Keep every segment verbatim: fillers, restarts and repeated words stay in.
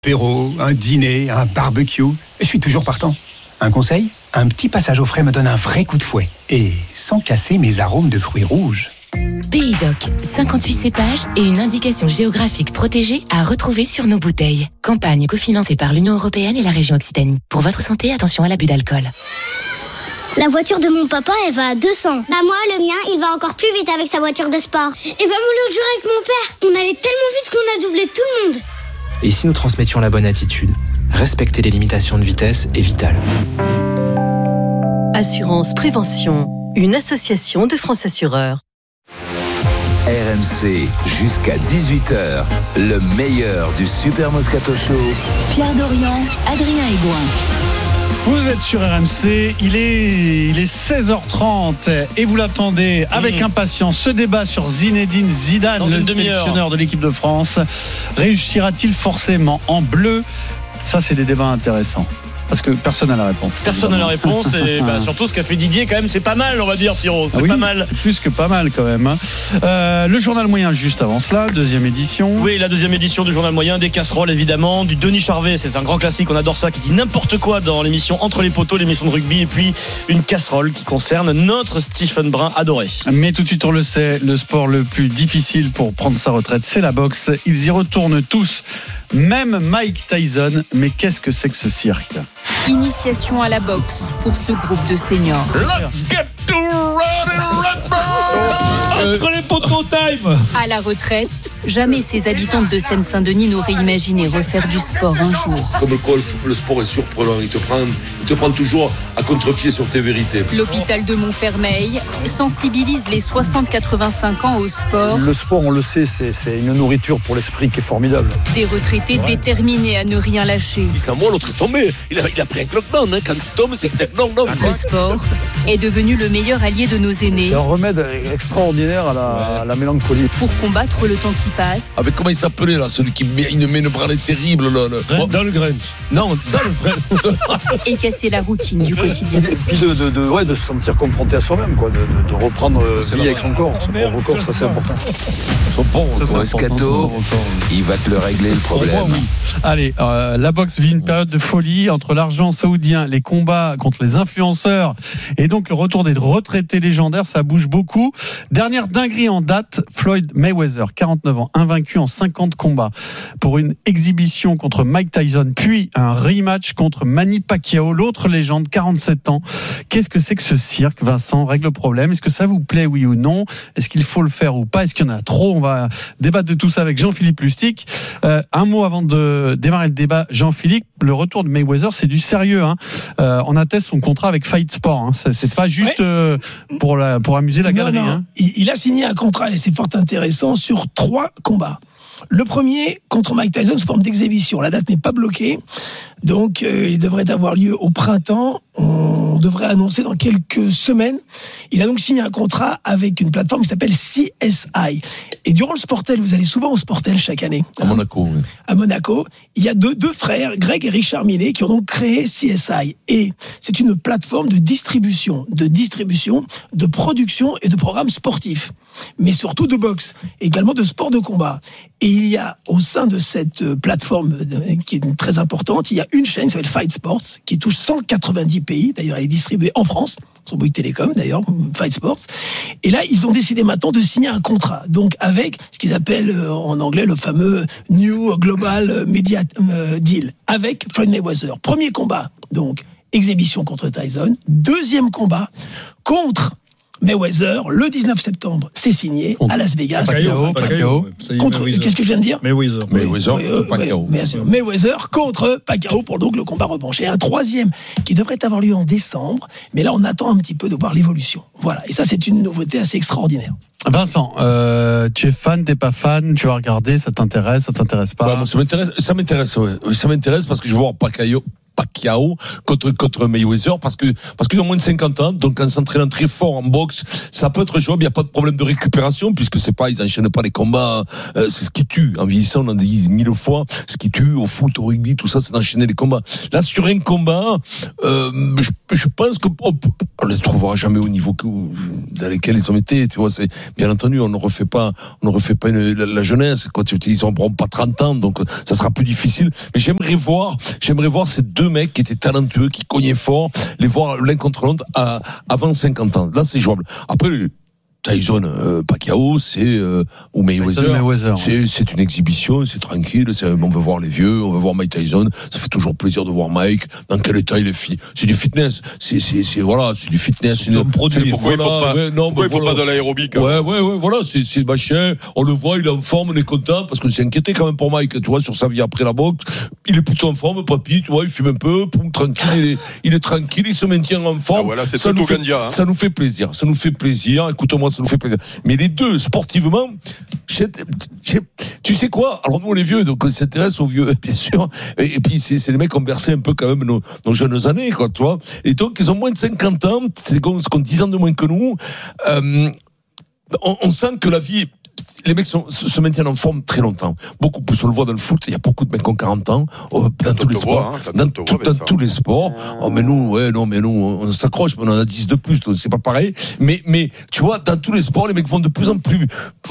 Apéro, un dîner, un barbecue, je suis toujours partant. Un conseil ? Un petit passage au frais me donne un vrai coup de fouet. Et sans casser mes arômes de fruits rouges. Pays Doc, cinquante-huit cépages et une indication géographique protégée à retrouver sur nos bouteilles. Campagne cofinancée par l'Union Européenne et la région Occitanie. Pour votre santé, attention à l'abus d'alcool. La voiture de mon papa, elle va à deux cents. Bah moi, le mien, il va encore plus vite avec sa voiture de sport. Et bah moi, l'autre jour avec mon père, on allait tellement vite qu'on a doublé tout le monde. Et si nous transmettions la bonne attitude ? Respecter les limitations de vitesse est vital. Assurance Prévention, une association de France Assureurs. R M C, jusqu'à dix-huit heures, le meilleur du Super Moscato Show. Pierre Dorian, Adrien Aigouin. Vous êtes sur R M C, il est, il est seize heures trente et vous l'attendez avec mmh. impatience. Ce débat sur Zinedine Zidane, Dans le sélectionneur de l'équipe de France, réussira-t-il forcément en bleu ? Ça, c'est des débats intéressants. Parce que personne n'a la réponse. Personne n'a la réponse et bah, surtout ce qu'a fait Didier quand même c'est pas mal on va dire Pierrot, c'est ah oui, pas mal. C'est plus que pas mal quand même. Euh, le journal moyen juste avant cela, deuxième édition. Oui, la deuxième édition du journal moyen, des casseroles évidemment, du Denis Charvet, c'est un grand classique, on adore ça, qui dit n'importe quoi dans l'émission Entre les poteaux, l'émission de rugby, et puis une casserole qui concerne notre Stephen Brun adoré. Mais tout de suite on le sait, le sport le plus difficile pour prendre sa retraite, c'est la boxe. Ils y retournent tous. Même Mike Tyson, mais qu'est-ce que c'est que ce cirque ? Initiation à la boxe pour ce groupe de seniors. Let's get to Entre les poteaux time. À la retraite, jamais ces habitantes de Seine-Saint-Denis n'auraient imaginé refaire du sport un jour. Comme quoi le sport est surprenant, il te prend, il te prend toujours à contre-pied sur tes vérités. L'hôpital de Montfermeil sensibilise les soixante à quatre-vingt-cinq ans au sport. Le sport, on le sait, c'est, c'est une nourriture pour l'esprit qui est formidable. Des retraités ouais. déterminés à ne rien lâcher. Il s'en moi, l'autre est tombé. Il a, il a pris un knockdown. Hein. Quand il tombe, c'est un knockdown. Le sport est devenu le meilleur allié de nos aînés. C'est un remède extraordinaire à la, ouais. à la mélancolie. Pour combattre le temps qui passe. Avec comment il s'appelait là, celui qui met une, met une branlée terrible là, là. Dans le Grange. Non, ça le Et casser la routine du quotidien. Et puis de, de, de, ouais, de se sentir confronté à soi-même, quoi, de, de, de reprendre c'est vie avec son corps. Son propre corps, ça c'est important. Son bon, Moscato, il va te le régler le problème. Moi, oui. Allez, euh, la boxe vit une période de folie entre l'argent saoudien, les combats contre les influenceurs et donc le retour des retraités légendaires, ça bouge beaucoup. Dernière dinguerie en date, Floyd Mayweather, quarante-neuf ans, invaincu en cinquante combats pour une exhibition contre Mike Tyson, puis un rematch contre Manny Pacquiao, l'autre légende, quarante-sept ans. Qu'est-ce que c'est que ce cirque, Vincent ? Règle le problème. Est-ce que ça vous plaît, oui ou non ? Est-ce qu'il faut le faire ou pas ? Est-ce qu'il y en a trop ? On va débattre de tout ça avec Jean-Philippe Lustig. Euh, un mot avant de démarrer le débat, Jean-Philippe, le retour de Mayweather, c'est du sérieux. Hein. Euh, on atteste son contrat avec Fight Sport. Hein. Ça, c'est pas juste ouais. euh, pour, la, pour amuser la non, galerie. Non. Hein. Il, il a signé un contrat, et c'est fort intéressant, sur trois combats. Le premier contre Mike Tyson sous forme d'exhibition. La date n'est pas bloquée, donc euh, il devrait avoir lieu au printemps. On devrait annoncer dans quelques semaines. Il a donc signé un contrat avec une plateforme qui s'appelle C S I. Et durant le Sportel, vous allez souvent au Sportel chaque année. À hein, Monaco. Oui. À Monaco, il y a deux, deux frères, Greg et Richard Millet, qui ont donc créé C S I. Et c'est une plateforme de distribution, de distribution, de production et de programmes sportifs, mais surtout de boxe, également de sport de combat. Et il y a au sein de cette plateforme qui est très importante, il y a une chaîne qui s'appelle Fight Sports, qui touche cent quatre-vingt-dix pays. D'ailleurs, elle est distribuée en France, sur Bouygues Télécom, d'ailleurs, Fight Sports. Et là, ils ont décidé maintenant de signer un contrat. Donc, avec ce qu'ils appellent en anglais le fameux New Global Media Deal, avec Floyd Mayweather. Premier combat, donc, exhibition contre Tyson. Deuxième combat, contre Mayweather, le dix-neuf septembre, c'est signé à Las Vegas. Pacquiao, Pacquiao. Contre, qu'est-ce que je viens de dire ? Mayweather. Mayweather, Mayweather, Pacquiao. Mayweather contre Pacquiao pour donc le combat revanche. Et un troisième qui devrait avoir lieu en décembre, mais là on attend un petit peu de voir l'évolution. Voilà, et ça c'est une nouveauté assez extraordinaire. Vincent, euh, tu es fan, t'es pas fan, tu vas regarder, ça t'intéresse, ça t'intéresse pas ? Ouais, moi, ça m'intéresse, ça m'intéresse, ouais. Ça m'intéresse parce que je veux voir Pacquiao. Pacquiao contre contre Mayweather parce que parce qu'ils ont moins de cinquante ans, donc en s'entraînant très fort en boxe, ça peut être jouable. Il y a pas de problème de récupération puisque c'est pas, ils enchaînent pas les combats. Euh, c'est ce qui tue. En vieillissant, on en dit mille fois. Ce qui tue au foot, au rugby, tout ça, c'est d'enchaîner les combats. Là, sur un combat, euh, je, je pense que on, on les trouvera jamais au niveau que, dans lesquels ils ont été. Tu vois, c'est bien entendu, on ne refait pas, on ne refait pas une, la, la jeunesse. Quoi, tu, ils n'auront pas trente ans, donc ça sera plus difficile. Mais j'aimerais voir, j'aimerais voir ces deux mecs qui étaient talentueux, qui cognaient fort, les voir l'un contre l'autre à, avant cinquante ans. Là, c'est jouable. Après, Tyson, euh, Pacquiao, c'est euh, ou Mayweather, Mayweather c'est, ouais. c'est une exhibition, c'est tranquille. C'est, on veut voir les vieux, on veut voir Mike Tyson. Ça fait toujours plaisir de voir Mike. Dans quel état il est fi- C'est du fitness. C'est, c'est, c'est voilà, c'est du fitness. C'est, c'est un produit. Pourquoi voilà, il faut pas, ouais, non, pourquoi il faut voilà. pas de l'aérobique? Hein. Ouais, ouais, ouais. Voilà, c'est, c'est machin. On le voit, il est en forme, on est content parce que c'est inquiété quand même pour Mike. Tu vois, sur sa vie après la boxe, il est plutôt en forme, papy. Tu vois, il fume un peu, poum, tranquille. Il est, il est tranquille, il se maintient en forme. Ah, voilà, c'est ça tout nous fait, Gandia, hein. ça nous fait plaisir. Ça nous fait plaisir. Écoute-moi, ça nous fait plaisir. Mais les deux, sportivement, j'ai, j'ai, tu sais quoi? Alors nous, on est vieux, donc on s'intéresse aux vieux, bien sûr. Et, et puis, c'est, c'est les mecs qui ont bercé un peu quand même nos, nos jeunes années, quoi, tu vois. Et donc, ils ont moins de cinquante ans, c'est comme, comme dix ans de moins que nous. Euh, on, on sent que la vie... Les mecs sont, se maintiennent en forme très longtemps. Beaucoup plus, on le voit dans le foot, il y a beaucoup de mecs qui ont quarante ans, oh, dans tous les sports. Hein, dans tout, dans tous les sports. Oh, mais nous, ouais, non, mais nous, on s'accroche, mais on en a dix de plus, donc c'est pas pareil. Mais, mais, tu vois, dans tous les sports, les mecs vont de plus en plus,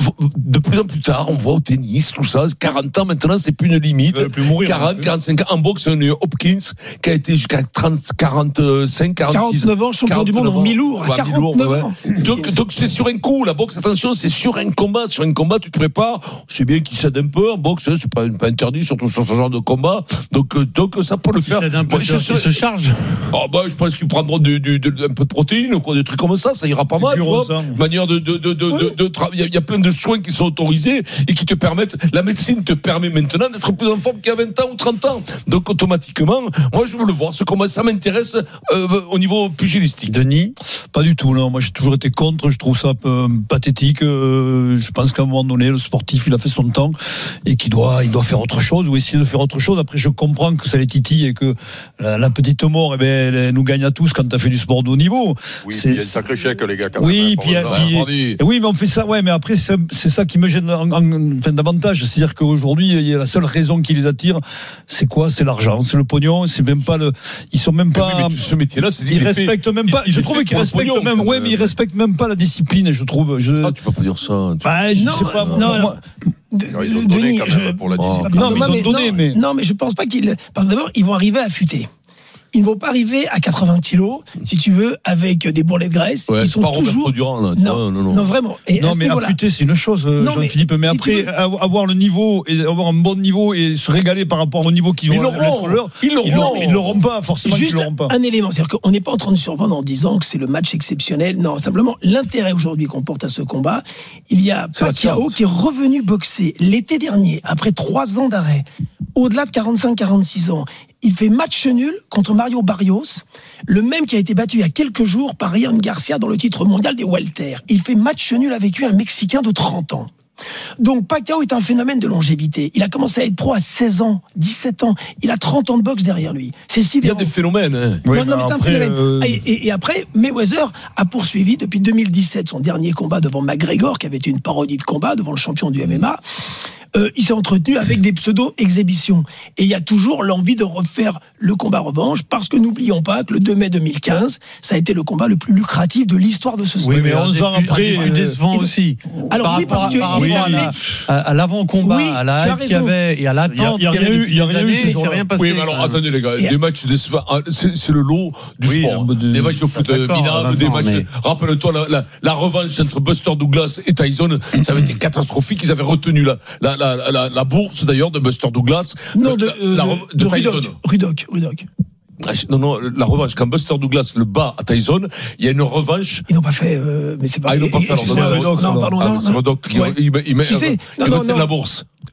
de plus en plus tard, on voit au tennis, tout ça. quarante ans, maintenant, c'est plus une limite. Plus mourir, quarante, hein, quarante-cinq ans. En boxe, un Hopkins, qui a été jusqu'à trente, quarante-cinq, quarante-six. quarante-neuf ans, champion du monde en mi-lourd, à quarante-neuf ouais, ans. Ouais. Donc, donc, c'est sur un coup, la boxe, attention, c'est sur un combat, sur un combat, tu te prépares, c'est bien qu'il cède un peu en boxe, hein, c'est pas, pas interdit, surtout sur ce genre de combat. Donc, euh, donc ça peut le faire. Il cède un peu, Moi, je il se charge. Oh, bah, je pense qu'ils prendront du, du, du, un peu de protéines, quoi, des trucs comme ça, ça ira pas mal. De manière de, de, de, de, oui. de, de, de tra- il y a plein de soins qui sont autorisés et qui te permettent, la médecine te permet maintenant d'être plus en forme qu'il y a vingt ans ou trente ans. Donc, automatiquement, moi, je veux le voir. Ce combat, ça m'intéresse, euh, au niveau pugilistique. Denis? Pas du tout, non. Moi, j'ai toujours été contre. Je trouve ça un peu pathétique. Euh, je pense qu'à un moment donné, le sportif, il a fait son temps et qu'il doit, il doit faire autre chose ou essayer de faire autre chose. Après, je comprends que ça les titille et que la, la petite mort, eh ben, elle nous gagne à tous quand tu as fait du sport de haut niveau. Oui, c'est, il y a un sacré chèque, les gars, quand oui, même. Puis, puis, puis, oui, mais on fait ça, ouais, mais après, c'est, c'est ça qui me gêne en, en, enfin, davantage. C'est-à-dire qu'aujourd'hui, il y a la seule raison qui les attire, c'est quoi? C'est l'argent, c'est le pognon, c'est même pas le, ils sont même pas, mais oui, mais ce métier-là, c'est, ils respectent fait, même pas, il, je trouve qu'ils respectent pognon, même, ouais, mais ils respectent même pas la discipline, je trouve. Je... Ah, tu peux pas dire ça. Tu... Bah, je non, sais pas, non, moi, alors, de, non, ils ont donné Denis, quand même je, pour la discipline. Oh. Non, mais ils ont donné, non, mais. Non, mais je pense pas qu'ils, parce que d'abord, ils vont arriver affûtés. Ils ne vont pas arriver à quatre-vingts kilos, si tu veux, avec des bourrelets de graisse. Ouais, ils sont pas toujours. Durant, là, non, non, non, non, vraiment. Et non, mais affûter, c'est une chose, non, Jean-Philippe. Mais, mais si après, veux... avoir le niveau et avoir un bon niveau et se régaler par rapport au niveau qu'ils vont mettre leur, ils l'auront. Ils l'auront pas, forcément. Juste ils l'auront pas. Un élément, c'est-à-dire qu'on n'est pas en train de survendre en disant que c'est le match exceptionnel. Non, simplement l'intérêt aujourd'hui qu'on porte à ce combat. Il y a Pacquiao qui est revenu boxer l'été dernier après trois ans d'arrêt, au-delà de quarante-cinq quarante-six ans. Il fait match nul contre Mario Barrios, le même qui a été battu il y a quelques jours par Ryan Garcia dans le titre mondial des welter. Il fait match nul avec lui, un Mexicain de trente ans. Donc Pacquiao est un phénomène de longévité. Il a commencé à être pro à seize ans, dix-sept ans. Il a trente ans de boxe derrière lui. C'est si il y a des phénomènes. Hein. Non, oui, non, mais c'est un après, phénomène. Euh... Et, et, et après, Mayweather a poursuivi depuis deux mille dix-sept son dernier combat devant McGregor, qui avait été une parodie de combat devant le champion du M M A. Euh, il s'est entretenu avec des pseudo-exhibitions. Et il y a toujours l'envie de refaire le combat revanche, parce que n'oublions pas que le deux mai deux mille quinze, ça a été le combat le plus lucratif de l'histoire de ce sport. Oui, mais onze ans après, plus décevant euh, aussi. Alors, par oui, rapport, parce que, par rapport à, la, à, à l'avant-combat, oui, à la hype qu'il y avait et à l'attente qu'il y avait depuis des années, il s'est rien passé. Oui, mais alors, attendez les gars, des matchs décevants, c'est, c'est le lot du oui, sport. De, des matchs de foot minables, des matchs... Mais... Rappelle-toi, la, la, la revanche entre Buster Douglas et Tyson, ça avait été catastrophique. Ils avaient retenu la, la, la, la, la bourse d'ailleurs de Buster Douglas. Non, de, euh, la, de, de, de Tyson. Rudock, Rudock. Non, non, la revanche, quand Buster Douglas le bat à Tyson, il y a une revanche. Ils n'ont pas fait, euh, mais c'est pas. Ah, ils n'ont pas fait, alors, non, non, non, pardon, non, c'est Rudock qui, il met, il met, tu sais, non, non, non. la bourse.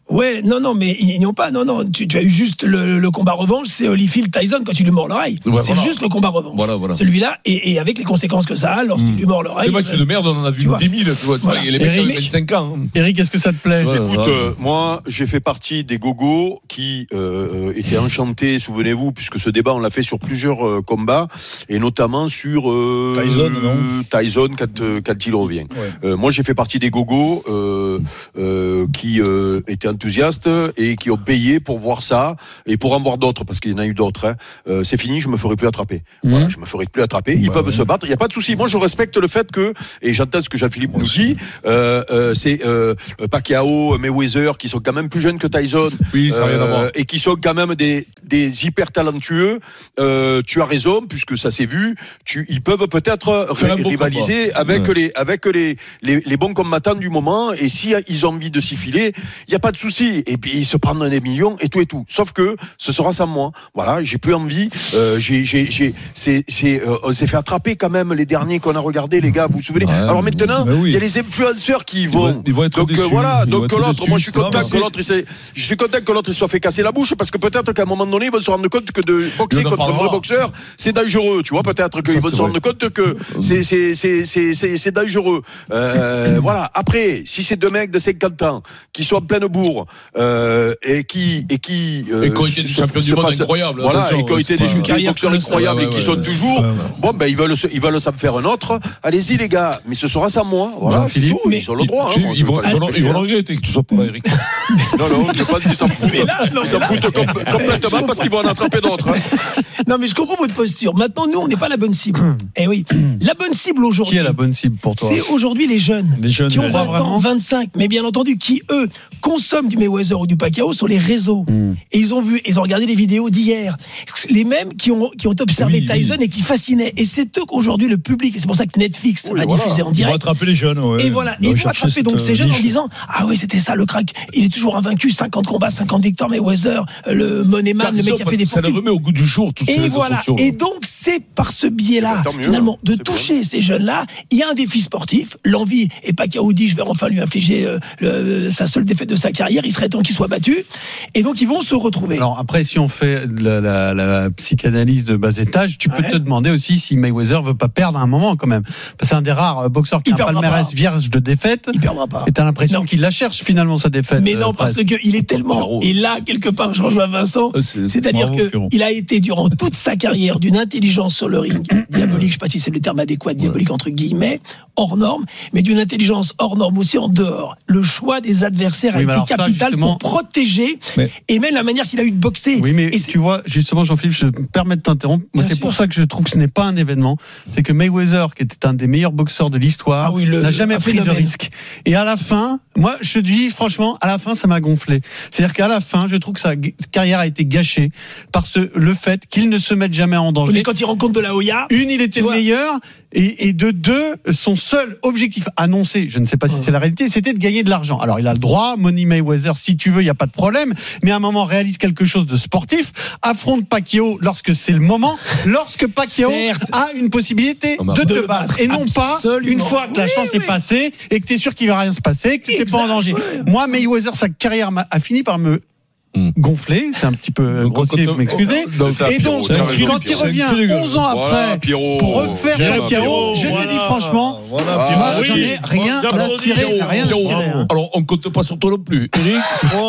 Ouais, non, non, mais ils n'y ont pas. Non, non, tu, tu as eu juste le, le combat revanche, c'est Holyfield Tyson quand il lui mord l'oreille. Ouais, c'est voilà. juste le combat revanche. Voilà, voilà. Celui-là, et, et avec les conséquences que ça a lorsqu'il mmh. lui mord l'oreille. Les matchs de merde, on en a vu dix mille. Tu vois, voilà. Les mecs ont vingt-cinq ans. Eric, est-ce que ça te plaît? Écoute, euh, moi, j'ai fait partie des gogos qui euh, étaient enchantés, souvenez-vous, puisque ce débat, on l'a fait sur plusieurs euh, combats, et notamment sur euh, Tyson, euh, non Tyson quand, euh, quand il revient. Ouais. Euh, moi, j'ai fait partie des gogos euh, euh, qui euh, étaient enthousiastes et qui ont payé pour voir ça et pour en voir d'autres, parce qu'il y en a eu d'autres. Hein. Euh, c'est fini, je me ferai plus attraper. Mmh. Voilà, je me ferai plus attraper. Ils bah peuvent ouais. se battre. Il y a pas de souci. Moi, je respecte le fait que, et j'entends ce que Jean-Philippe nous dit, euh, euh, c'est euh, Pacquiao, Mayweather, qui sont quand même plus jeunes que Tyson, oui, ça euh, rien à voir. Et qui sont quand même des des hyper talentueux. Euh, tu as raison, puisque ça s'est vu. Tu, ils peuvent peut-être ré- rivaliser combat. avec ouais. les avec les, les les bons combattants du moment. Et si ils ont envie de s'y filer, il y a pas de souci. Et puis ils se prennent des millions et tout et tout. Sauf que ce sera sans moi. Voilà, j'ai plus envie. Euh, j'ai j'ai j'ai c'est c'est euh, on s'est fait attraper quand même les derniers qu'on a regardés, les gars. Vous vous souvenez? Ouais, alors maintenant, il oui. y a les influenceurs qui y vont. Ils vont être donc déçus. Euh, voilà. Ils donc l'autre, déçus. moi je suis content non, que l'autre, il s'est, je suis content que l'autre il soit fait casser la bouche, parce que peut-être qu'à un moment donné, ils vont se rendre compte que de boxer contre un vrai boxeur, c'est dangereux. Tu vois, peut-être qu'ils vont se rendre compte que c'est c'est c'est c'est c'est, c'est dangereux. Euh, voilà. Après, si c'est deux mecs de cinquante ans qui sont en pleine bourre euh, et qui et qui euh, et qui ont été des champions du monde incroyables. Voilà, et qui ont été des boxeurs incroyables et qui sont toujours. Bon, ben ils veulent ils veulent s'en faire un autre. Allez-y les gars, mais ce sera sans moi. Voilà, c'est tout. Ils ont le droit. Ils vont ils vont regretter que tu sois pas là, Eric. Non non, je pense qu'ils s'en foutent. Ils s'en foutent complètement parce qu'ils vont en attraper d'autres. Non mais je comprends votre posture. Maintenant, nous, on n'est pas la bonne cible. Eh oui, la bonne cible aujourd'hui. Qui est la bonne cible pour toi? C'est aujourd'hui les jeunes, les jeunes qui ont vingt ans, vingt-cinq, mais bien entendu, qui eux consomment du Mayweather ou du Pacquiao sur les réseaux. Mm. Et ils ont vu, ils ont regardé les vidéos d'hier. Les mêmes qui ont qui ont observé oui, Tyson oui. et qui fascinaient. Et c'est eux qu'aujourd'hui le public. Et c'est pour ça que Netflix oui, va voilà. diffuser en direct. Ils vont attraper les jeunes. Ouais. Et voilà, ils vont attraper donc ces jeunes en disant ah oui, c'était ça le crack. Il est toujours invaincu, cinquante combats, cinquante victoires. Mayweather, le Moneyman, le mec qui a fait des ça le remet au goût du jour. Toutes ces et voilà. sociaux, et donc c'est par ce biais-là, mieux, finalement, de toucher bien. Ces jeunes-là. Il y a un défi sportif, l'envie. Et Pacquiao dit, je vais enfin lui infliger euh, le, sa seule défaite de sa carrière. Il serait temps qu'il soit battu. Et donc ils vont se retrouver. Alors après, si on fait la, la, la psychanalyse de bas étage, tu peux ouais. te demander aussi si Mayweather veut pas perdre à un moment quand même. Parce que c'est un des rares boxeurs qui il a un palmarès vierge de défaite. Il perdra pas. Et t'as l'impression non. qu'il la cherche finalement sa défaite. Mais non, euh, parce qu'il est tellement. Et là, quelque part, je rejoins Vincent. C'est, c'est-à-dire qu'il a été durant toute sa carrière d'une intelligence sur le ring diabolique, je sais pas si c'est le terme adéquat, diabolique entre guillemets, hors norme, mais d'une intelligence hors norme aussi en dehors. Le choix des adversaires oui, a été capital ça, pour protéger mais... et même la manière qu'il a eu de boxer. Oui, mais et tu vois, justement, Jean-Philippe, je me permets de t'interrompre. Moi, Bien c'est sûr. Pour ça que je trouve que ce n'est pas un événement. C'est que Mayweather, qui était un des meilleurs boxeurs de l'histoire, ah oui, le, n'a jamais pris phénomène. de risque. Et à la fin, moi, je te dis, franchement, à la fin, ça m'a gonflé. C'est-à-dire qu'à la fin, je trouve que sa carrière a été gâchée par ce, le fait qu'il ne se mette jamais en danger. Mais quand il rencontre de la Hoya, une, il était le meilleur, et, et de deux, son seul objectif annoncé, je ne sais pas si c'est la réalité, c'était de gagner de l'argent. Alors, il a le droit, Money Mayweather, si tu veux, il n'y a pas de problème, mais à un moment, réalise quelque chose de sportif, affronte Pacquiao lorsque c'est le moment, lorsque Pacquiao Certes. a une possibilité de te battre, et non pas une fois que la chance oui, est oui. passée, et que tu es sûr qu'il ne va rien se passer, que tu n'es pas en danger. Oui. Moi, Mayweather, sa carrière a fini par me gonflé, c'est un petit peu donc, grossier, vous m'excusez. Donc, et donc, Pierrot, quand il revient onze ans après voilà, Pierrot, pour refaire le Pierrot, je voilà, le dis franchement, voilà, moi, j'en ai rien à tirer, rien à tirer. Alors, on compte pas sur toi non plus. Eric,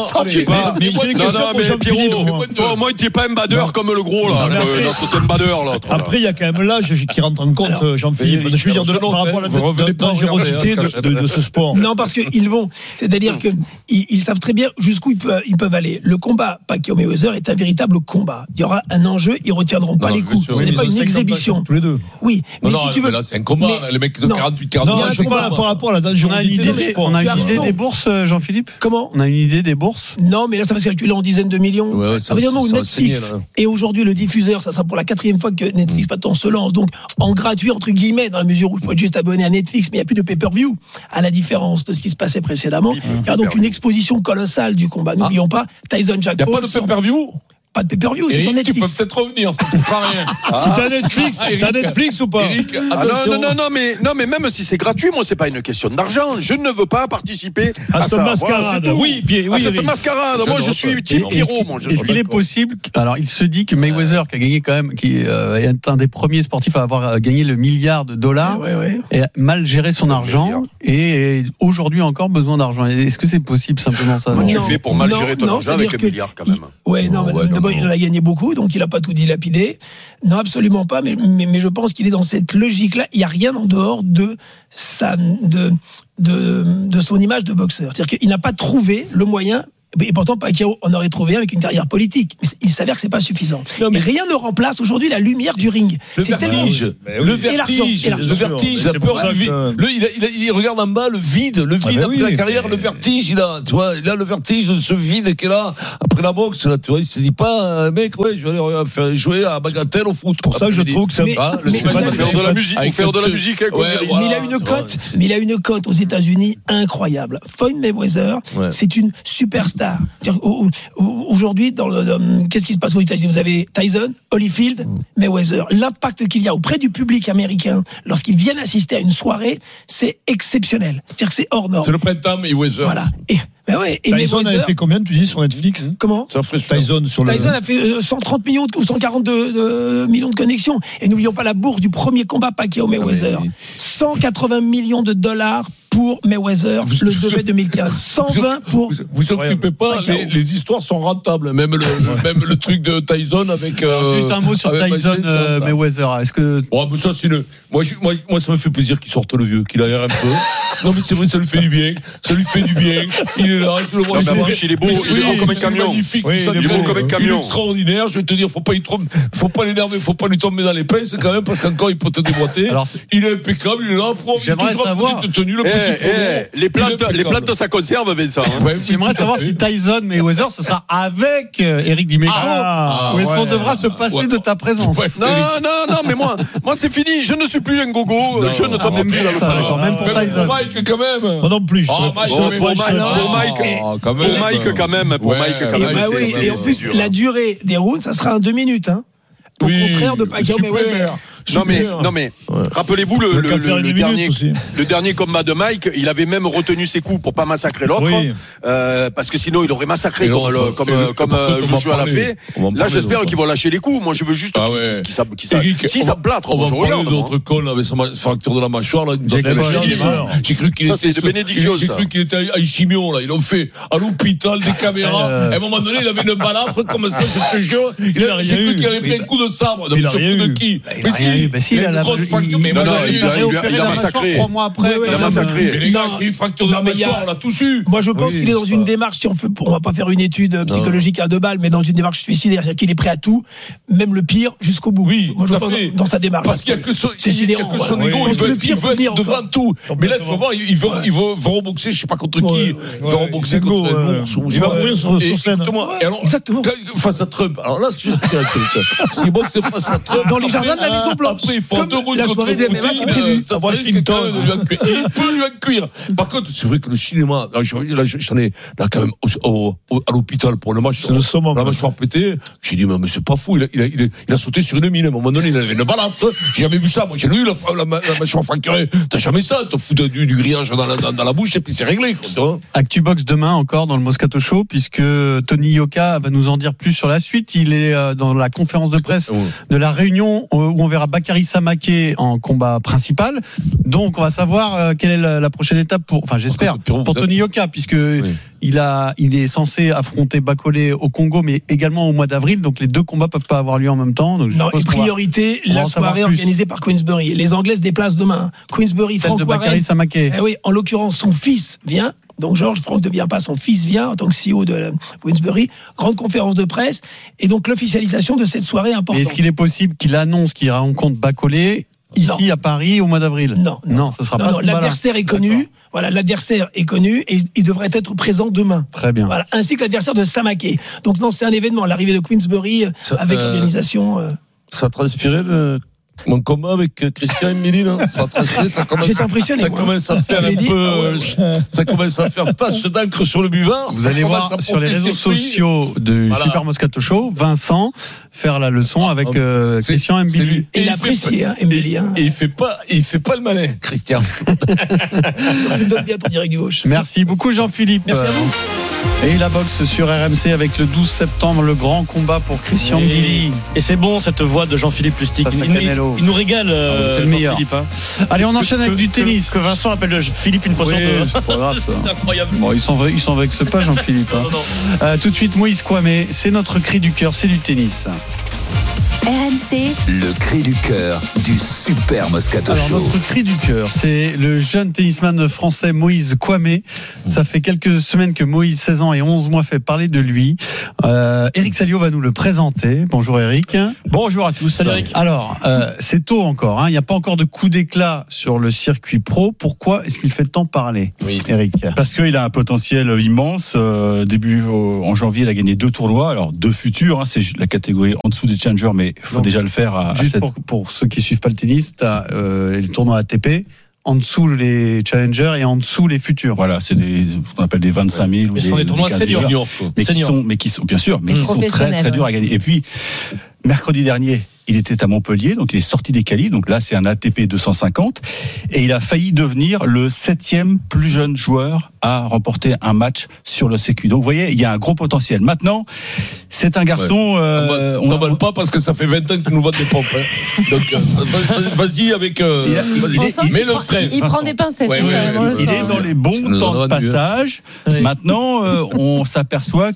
non, mais Pierrot, toi, moi, tu n'es pas un badeur comme le gros, là. L'autre, c'est un badeur, là. Après, il y a quand même l'âge qui rentre en compte, Jean-Philippe. Je veux dire, par rapport à la dangerosité de ce sport. Non, parce qu'ils vont, c'est-à-dire qu'ils savent très bien jusqu'où ils peuvent aller. Le combat Pacquiao-Mayweather est un véritable combat. Il y aura un enjeu, ils retiendront pas non, les coups. Sûr, ce n'est pas une exhibition. Tous les deux. Oui, mais non, si non, tu veux. Là, c'est un combat. Mais... Les mecs, ils ont quarante-huit, quarante-neuf. Non, je parle par rapport à la dangerosité. On a une idée des bourses, Jean-Philippe. Comment ? On a une idée des bourses. Non, mais là, ça va se calculer en dizaines de millions. Ouais, ouais, ça veut dire non, Netflix. Et aujourd'hui, le diffuseur, ça sera pour la quatrième fois que Netflix maintenant se lance. Donc, en gratuit, entre guillemets, dans la mesure où il faut être juste abonné à Netflix, mais il n'y a plus de pay-per-view. À la différence de ce qui se passait précédemment. Il y a donc une exposition colossale du combat. N'oublions pas, Tyson Jack Paul. Pay-per-view ? pas de pay-per-view, c'est Eric, sur Netflix. Tu peux peut-être revenir, ça ne coûtera rien. Ah. Si t'as Netflix, Eric, t'as Netflix ou pas Eric, ah non, non, non, non, mais, non, mais même si c'est gratuit, moi, c'est pas une question d'argent. Je ne veux pas participer à, à cette ça. mascarade. Voilà, oui, bien, oui, à cette Eric. mascarade. Moi, je suis type Pierrot, mon Est-ce qu'il est possible, alors il se dit que Mayweather, qui a gagné quand même, qui euh, est un des premiers sportifs à avoir gagné le milliard de dollars, Ouais, ouais. et a mal géré son argent et aujourd'hui encore besoin d'argent. Est-ce que c'est possible simplement ça? Comment tu Non, fais pour mal non, gérer ton non, argent avec un c'est-à-dire que milliard quand même? il- Ouais, non, Oh, mais ouais, d'abord, non, il non. en a gagné beaucoup, donc il n'a pas tout dilapidé. Non, absolument pas, mais, mais, mais je pense qu'il est dans cette logique-là. Il n'y a rien en dehors de, sa, de, de, de son image de boxeur. C'est-à-dire qu'il n'a pas trouvé le moyen. Et pourtant, Pacquiao en aurait trouvé avec une carrière politique. Mais il s'avère que c'est pas suffisant. Non, mais- Et rien ne remplace aujourd'hui la lumière du ring. Le C'est tellement- vertige, Mais oui. le Et l'argent, vertige, et l'argent. le vertige, la C'est pour peur ça du vide. que- Le, il, a- il, a- il regarde en bas le vide, le vide Ah ben après oui, la carrière, mais- le vertige, il a, tu vois, il a le vertige de ce vide qui est là après la boxe. Là, tu vois, il se dit pas, euh, mec, ouais, je vais aller faire jouer à Bagatelle au foot. Pour ça que je trouve que ça. Mais- Ah, le mais- cinéma, mais- il va Faire de la musique, avec faire de la le- musique, hein, Ouais, Osiris. voilà. Mais il a une Ouais. cote, mais il a une cote aux États-Unis incroyable. Floyd Mayweather, Ouais. c'est une superstar. C'est-à-dire, au- au- Aujourd'hui, dans le, dans- qu'est-ce qui se passe aux États-Unis? Vous avez Tyson, Holyfield, Mayweather. L'impact qu'il y a auprès du public américain lorsqu'ils viennent assister à une soirée, c'est exceptionnel. C'est-à-dire que c'est hors norme. C'est le printemps, Mayweather. Voilà. Et, ben ouais, et Tyson avait Mayweather, fait combien, tu dis, sur Netflix? comment? Ça ferait Tyson sur le. Tyson a fait euh, cent trente millions de- ou cent quarante de, de millions de connexions. Et n'oublions pas la bourse du premier combat Pacquiao-Mayweather. Ah, mais- cent quatre-vingts millions de dollars pour Mayweather Vous- le vous- deux mai deux mille quinze. cent vingt pour... Vous vous occupez pas, Pacquiao. les, les histoires sont rentables. Même le, même le truc de Tyson avec. euh, Juste un mot sur avec Tyson Tyson, euh, là. Mayweather. Est-ce que Bon, mais ça, c'est une. Moi, je- moi, moi, ça me fait plaisir qu'il sorte le vieux, qu'il aère un peu. Non, mais c'est vrai, ça lui fait du bien. Ça lui fait du bien. Il est là, je le vois. Non, mais souvent. en plus, il est beau, Mais il est beau comme un c'est camion. Magnifique, Oui, il il est s'entraîne. beau comme un Il est camion. extraordinaire. Je vais te dire, faut pas y tromper, faut pas l'énerver, faut pas lui tomber dans les pinces quand même, parce qu'encore, il peut te déboîter. Alors, c'est- Il est impeccable, il est là. Pour, J'aimerais toujours savoir- en petite tenue, le Eh, petit eh, poumon. les Il plantes, est les impeccable. plantes, ça conserve, Vincent. hein. Ouais, oui, J'aimerais tout à savoir fait. si Tyson Mayweather ce sera avec euh, Eric Dimeco Ah, ou est-ce qu'on ouais. devra se passer Ouais. de ta présence? Ouais. Non, non, non, mais moi, moi, c'est fini. Je ne suis plus un gogo. Non. Je ne Ah, tombe même plus dans pour le ça, panneau. d'accord, même pour Même Tyson. pour Mike, quand même. Moi non plus. je Ah, serais- Mike, je serais mais pour pas- je Mike, serais pour pas- Mike, Ah, quand Pour même. Mike, quand même. Pour Ouais, Mike, quand ouais, Et, même. bah c'est- oui, c'est- et en c'est plus, dur. la durée des rounds, ça sera en deux minutes. Hein. Au Oui, contraire de Pacquiao super. Mayweather. Non mais, Super. non mais, rappelez-vous le, Le le, café le- à une le minute dernier, aussi. le dernier combat de Mike, il avait même retenu ses coups pour pas massacrer l'autre, Oui. euh, parce que sinon il aurait massacré Et comme, non, le, comme, et le- comme par euh, contre, on va Joshua l'a parler. fait. On va en Là, parler j'espère d'autres. qu'ils vont lâcher les coups. Moi, je veux juste Ah qu'ils ouais. qu'ils s'ab- qu'ils s'ab- Eric, s'ils on va- s'ablâtrent, on moi, va je parler regarde. d'autres moi. cons avec sa ma- fracture de la mâchoire. Là, J'ai dans cru le qu'il film. était mort. J'ai cru qu'il Ça, était. c'est de bénédiction, J'ai ça. cru qu'il était à Ichimio, là. Ils l'ont fait à l'hôpital, des caméras. Euh. À un moment donné, il avait une balafre comme ça, je te jure. Il Il a a- rien J'ai cru eu. qu'il avait pris un coup de sabre. Non, Il mais a se rien fout de eu. qui? Il a Mais rien eu. Ben si, il a une la- grosse il- fracture. il- Mais Non, moi, non, j'ai- il a- réopéré il a la mâchoire massacré. trois mois après. Oui, oui, quand il a même. massacré. Mais les gars, Non. j'ai eu fracture de la Non, mais il y a- mâchoire, on l'a tous eu. Moi, je pense Oui, qu'il est dans c'est une pas- démarche, si on fait, on va pas faire une étude euh, psychologique à deux balles, mais dans une démarche suicidaire, c'est-à-dire qu'il est prêt à tout, même le pire, jusqu'au bout. Oui, Moi, je tout à pense fait. dans, dans sa démarche. Parce qu'il n'y a que son, C'est il y a sidérant, que son voilà. ego, Oui. il Parce que veut, le pire il veut peut venir être devant encore. tout. Mais là, tu vas voir, il veut, Ouais. il veut, veut reboxer, je sais pas contre qui, Ouais, il ouais. veut reboxer Nego, contre un ouais. ours. ou je Il sais va pas. mourir sur- Et sur scène. exactement. Et alors, Exactement. quand- face à Trump. Alors là, je vais te dire un truc. S'il boxe face à Trump. Dans les jardins de la Maison Blanche. Après, il faut Comme deux rounds la contre soirée des M M A qui est Poutine, prévue. ça À risque Washington. quand même de lui en cuire. Il peut lui en cuire. Par contre, c'est vrai que le cinéma, là, je- là, j'en ai, là, quand même, au- au- au- à l'hôpital pour le match. C'est le summum. La mâchoire pétée. J'ai dit, mais, mais c'est pas fou. Il a, il, a, il, a, il a sauté sur une mine. À un moment donné, il avait une balafre. J'ai jamais vu ça. Moi, j'ai eu la, la, la, la mâchoire fracturée. T'as jamais ça. T'as foutu du, du grillage dans la, dans, dans la bouche et puis c'est réglé. Quoi, tu vois. ActuBox demain encore dans le Moscato Show puisque Tony Yoka va nous en dire plus sur la suite. Il est euh, dans la conférence de presse de la Réunion où on verra Bakary Samaké en combat principal. Donc on va savoir euh, quelle est la, la prochaine étape pour, enfin j'espère, pour Tony Yoka puisque Oui. il a, il est censé affronter Bakolé au Congo mais également au mois d'avril. Donc les deux combats peuvent pas avoir lieu en même temps. Donc, je Non, suppose et qu'on va- priorité, on va la en savoir soirée plus. organisée par Queensbury. Les Anglais se déplacent demain. Queensbury, Celle Franck de Bakary Warren. Samaké. Eh oui, en l'occurrence, son fils vient. Donc Georges Franck ne vient pas, son fils vient en tant que C E O de Queensbury. Grande conférence de presse. Et donc l'officialisation de cette soirée Mais importante. est-ce qu'il est possible qu'il annonce qu'il rencontre Bakolé ici Non. à Paris au mois d'avril? Non, non, non, ça sera non, pas non, ce combat-là. l'adversaire est connu. Voilà, l'adversaire est connu et il devrait être présent demain. Très bien. Voilà, ainsi que l'adversaire de Samaké. Donc non, c'est un événement. L'arrivée de Queensbury euh, Ça, avec euh, l'organisation. euh, Ça a transpiré le Mon combat avec Christian Emili, ça, ça commence, J'étais impressionné, ça moi. commence à faire un dit, peu, ah ouais. ça commence à faire tache d'encre sur le buvard. Vous allez voir sur les réseaux sociaux de Voilà. Super Moscato Show, Vincent faire la leçon avec euh, C'est- Christian c'est Mbili. lui. Et il fait apprécie, pas- hein, Mbili, hein. Et il fait pas, il fait pas le malin, Christian. Tu me donnes bien ton direct gauche. Merci beaucoup Jean-Philippe. Merci à vous. Et la boxe sur R M C avec le douze septembre, le grand combat pour Christian Mbili. Et c'est bon cette voix de Jean-Philippe Lustig. Ça, c'est Il, il- Canelo. il nous régale, euh, C'est le meilleur. Jean-Philippe. hein. Allez, on enchaîne Que- avec que- du tennis. Que, que Vincent appelle le Philippe une fois Oui, sur deux. c'est pas grave, ça. C'est incroyable. Bon, il s'en va, il s'en vexe pas, Jean-Philippe. hein. Non, non. Euh, tout de suite, Moïse Kouamé, c'est notre cri du cœur, c'est du tennis. R M C, Le cri du cœur du Super Moscato Alors, Show. notre cri du cœur, c'est le jeune tennisman français Moïse Kouamé. Ça fait quelques semaines que Moïse, seize ans et onze mois, fait parler de lui. Euh, Eric Salio va nous le présenter. Bonjour Eric. Bonjour à tous. Salut Eric. Alors, euh, c'est tôt encore, hein. Il n'y a pas encore de coup d'éclat sur le circuit pro. Pourquoi est-ce qu'il fait tant parler, Oui. Eric? Parce qu'il a un potentiel immense. Euh, début au- en janvier, il a gagné deux tournois. Alors deux futurs, hein, c'est la catégorie en dessous des challengers, mais il faut Donc, déjà le faire à, à Juste cette- pour, pour ceux qui suivent pas le tennis, tu as euh, les tournois A T P, en dessous les challengers et en dessous les futurs. Voilà, c'est des, ce qu'on appelle des vingt-cinq mille. Mais ce sont des tournois seniors. Junior, quoi. mais qui Seniors. sont, mais qui sont, bien sûr, mais qui sont très Professionnels, très durs ouais. à gagner. Et puis, mercredi dernier, il était à Montpellier, donc il est sorti des qualifs. Donc là, c'est un A T P deux cent cinquante, et il a failli devenir le septième plus jeune joueur à remporter un match sur le C Q. Donc vous voyez, il y a un gros potentiel. Maintenant, c'est un garçon. Euh, on n'en pas parce que ça fait vingt ans que nous vendent des pompes. Hein. Donc, euh, vas-y avec. Euh, Il a- il- vas-y, il est- mets il- le frein. Il prend des pincettes. Ouais, hein, ouais, quand même, ouais, on le ouais. Il sent. est dans les bons Ça nous temps de en a vendu, hein. passage. Oui. Maintenant, euh, on s'aperçoit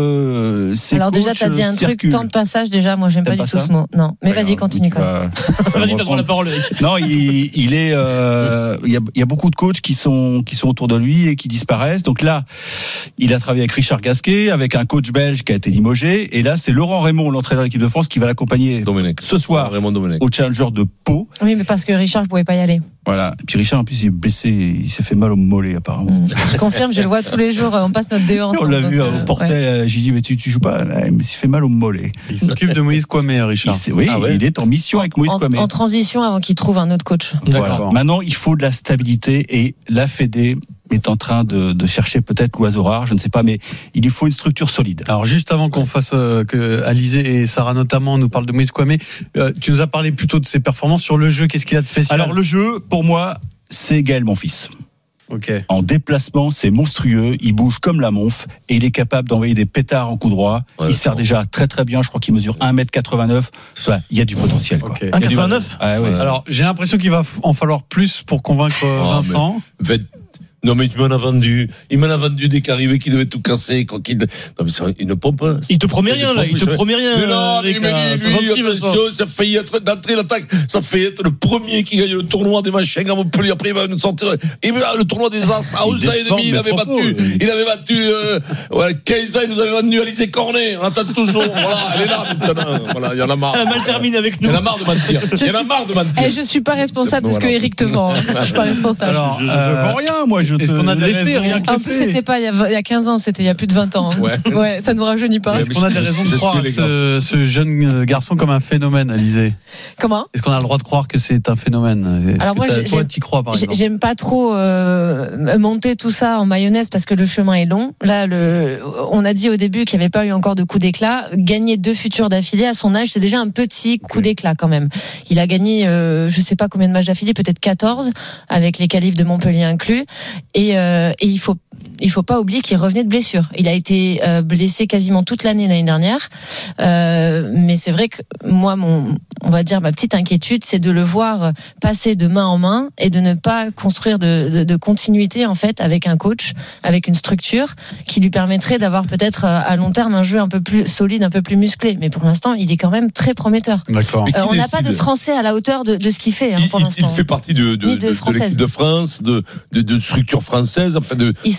que ses Alors déjà, coachs t'as dit un truc, circulent. temps de passage, déjà, moi j'aime pas T'aimes du pas tout ça ce mot. Non, mais Ouais, vas-y, alors, continue tu quand même. vas- Vas-y, t'as le droit à la parole, Eric. Non, il, il est. euh, Il y, a, il y a beaucoup de coachs qui sont qui sont autour de lui et qui disparaissent. Donc là, il a travaillé avec Richard Gasquet, avec un coach belge qui a été limogé. Et là, c'est Laurent Raymond, l'entraîneur de l'équipe de France, qui va l'accompagner Domenech. ce soir Raymond Domenech. au Challenger de Pau. Oui, mais parce que Richard, je pouvais pas y aller. Voilà. Et puis Richard, en plus, il est blessé. Il s'est fait mal au mollet apparemment. Je confirme, je le vois tous les jours. On passe notre D E On ensemble. l'a vu donc, au euh, portel. ouais. J'ai dit, mais tu, tu joues pas. Ouais, mais il s'est fait mal au mollet. Il s'occupe de Moïse Kouamé, Il Richard. s'est- oui, Ah ouais. il est en mission avec Moïse En, Kouamé. en transition avant qu'il trouve un autre coach. Voilà. D'accord. Maintenant, il faut de la stabilité et la Fédé est en train de, de chercher peut-être l'oiseau rare, je ne sais pas, mais il lui faut une structure solide. Alors juste avant qu'on fasse euh, que Alizé et Sarah notamment nous parlent de Moïse Kouamé, euh, tu nous as parlé plutôt de ses performances sur le jeu. Qu'est-ce qu'il a de spécial? Alors le jeu, pour moi, c'est Gaël Monfils. Ok. En déplacement, c'est monstrueux, il bouge comme la monf et il est capable d'envoyer des pétards en coup droit. Ouais, il sert bon. déjà très très bien, je crois qu'il mesure un mètre quatre-vingt-neuf. Ouais, il y a du potentiel. Quoi. Ok. Il y a du- un mètre quatre-vingt-neuf Ah, ouais. Ouais. Alors j'ai l'impression qu'il va f- en falloir plus pour convaincre euh, Ah, Vincent. Vingt- Non, mais tu m'en as vendu. Il m'en a vendu dès qu'arrivé qu'il devait tout casser. Quoi, qu'il... Non, mais c'est une pompe. hein. Il te promet C'est rien, des là. pompes, Il te c'est- promet rien. Mais non, mais Eric, il m'a là. dit, C'est gentil, lui, Vincent. attention, ça fait y être d'entrer l'attaque. Ça fait être le premier qui gagne le tournoi des machins à Montpellier. Après, il va nous sortir. Et bien, le tournoi des As, à onze ans et demi, il avait propos, battu. oui. Il avait battu, euh, ouais, quinze ans, il nous avait vendu Alizé Cornet. On attend toujours. Voilà, elle est là, maintenant. Voilà, il y en a marre. Elle a mal terminé avec Il nous. y en a marre de mentir. Il y en a marre de mentir. Eh, je suis pas responsable de ce que Voilà. Eric te vend. hein. Je suis pas responsable. Alors, Je, je euh, vends rien, moi. Je est-ce te qu'on a des l'ai fait, raisons rien que en le plus, fait. c'était pas il y, a, vingt il y a quinze ans, c'était il y a plus de vingt ans. hein. Ouais. Ouais, ça nous rajeunit pas. Ouais, Est-ce mais qu'on a je- des raisons je de croire à suis les ce, ce jeune garçon comme un phénomène, Alizé? Comment? Est-ce qu'on a le droit de croire que c'est un phénomène? Est-ce Alors que moi, t'as- j'ai- toi, j'ai- t'y crois par J'ai- exemple? J'aime pas trop euh, monter tout ça en mayonnaise parce que le chemin est long. Là, le, on a dit au début qu'il n'y avait pas eu encore de coup d'éclat. Gagner deux futurs d'affilée à son âge, c'est déjà un petit coup d'éclat quand même. Il a gagné, euh, je sais pas combien de matchs d'affilée, peut-être quatorze avec les qualifs de Montpellier inclus. Et, euh, et il faut il faut pas oublier qu'il revenait de blessure. Il a été euh, blessé quasiment toute l'année l'année dernière. Euh, mais c'est vrai que moi, mon, on va dire ma petite inquiétude, c'est de le voir passer de main en main et de ne pas construire de, de, de continuité en fait avec un coach, avec une structure qui lui permettrait d'avoir peut-être euh, à long terme un jeu un peu plus solide, un peu plus musclé. Mais pour l'instant, il est quand même très prometteur. D'accord. Mais qui Euh, on n'a pas décide de Français à la hauteur de, de ce qu'il fait hein, Il, pour il- l'instant. il fait partie de, de, Ni de, de de Française. l'équipe de France, de, de, de structure française, enfin de, Il de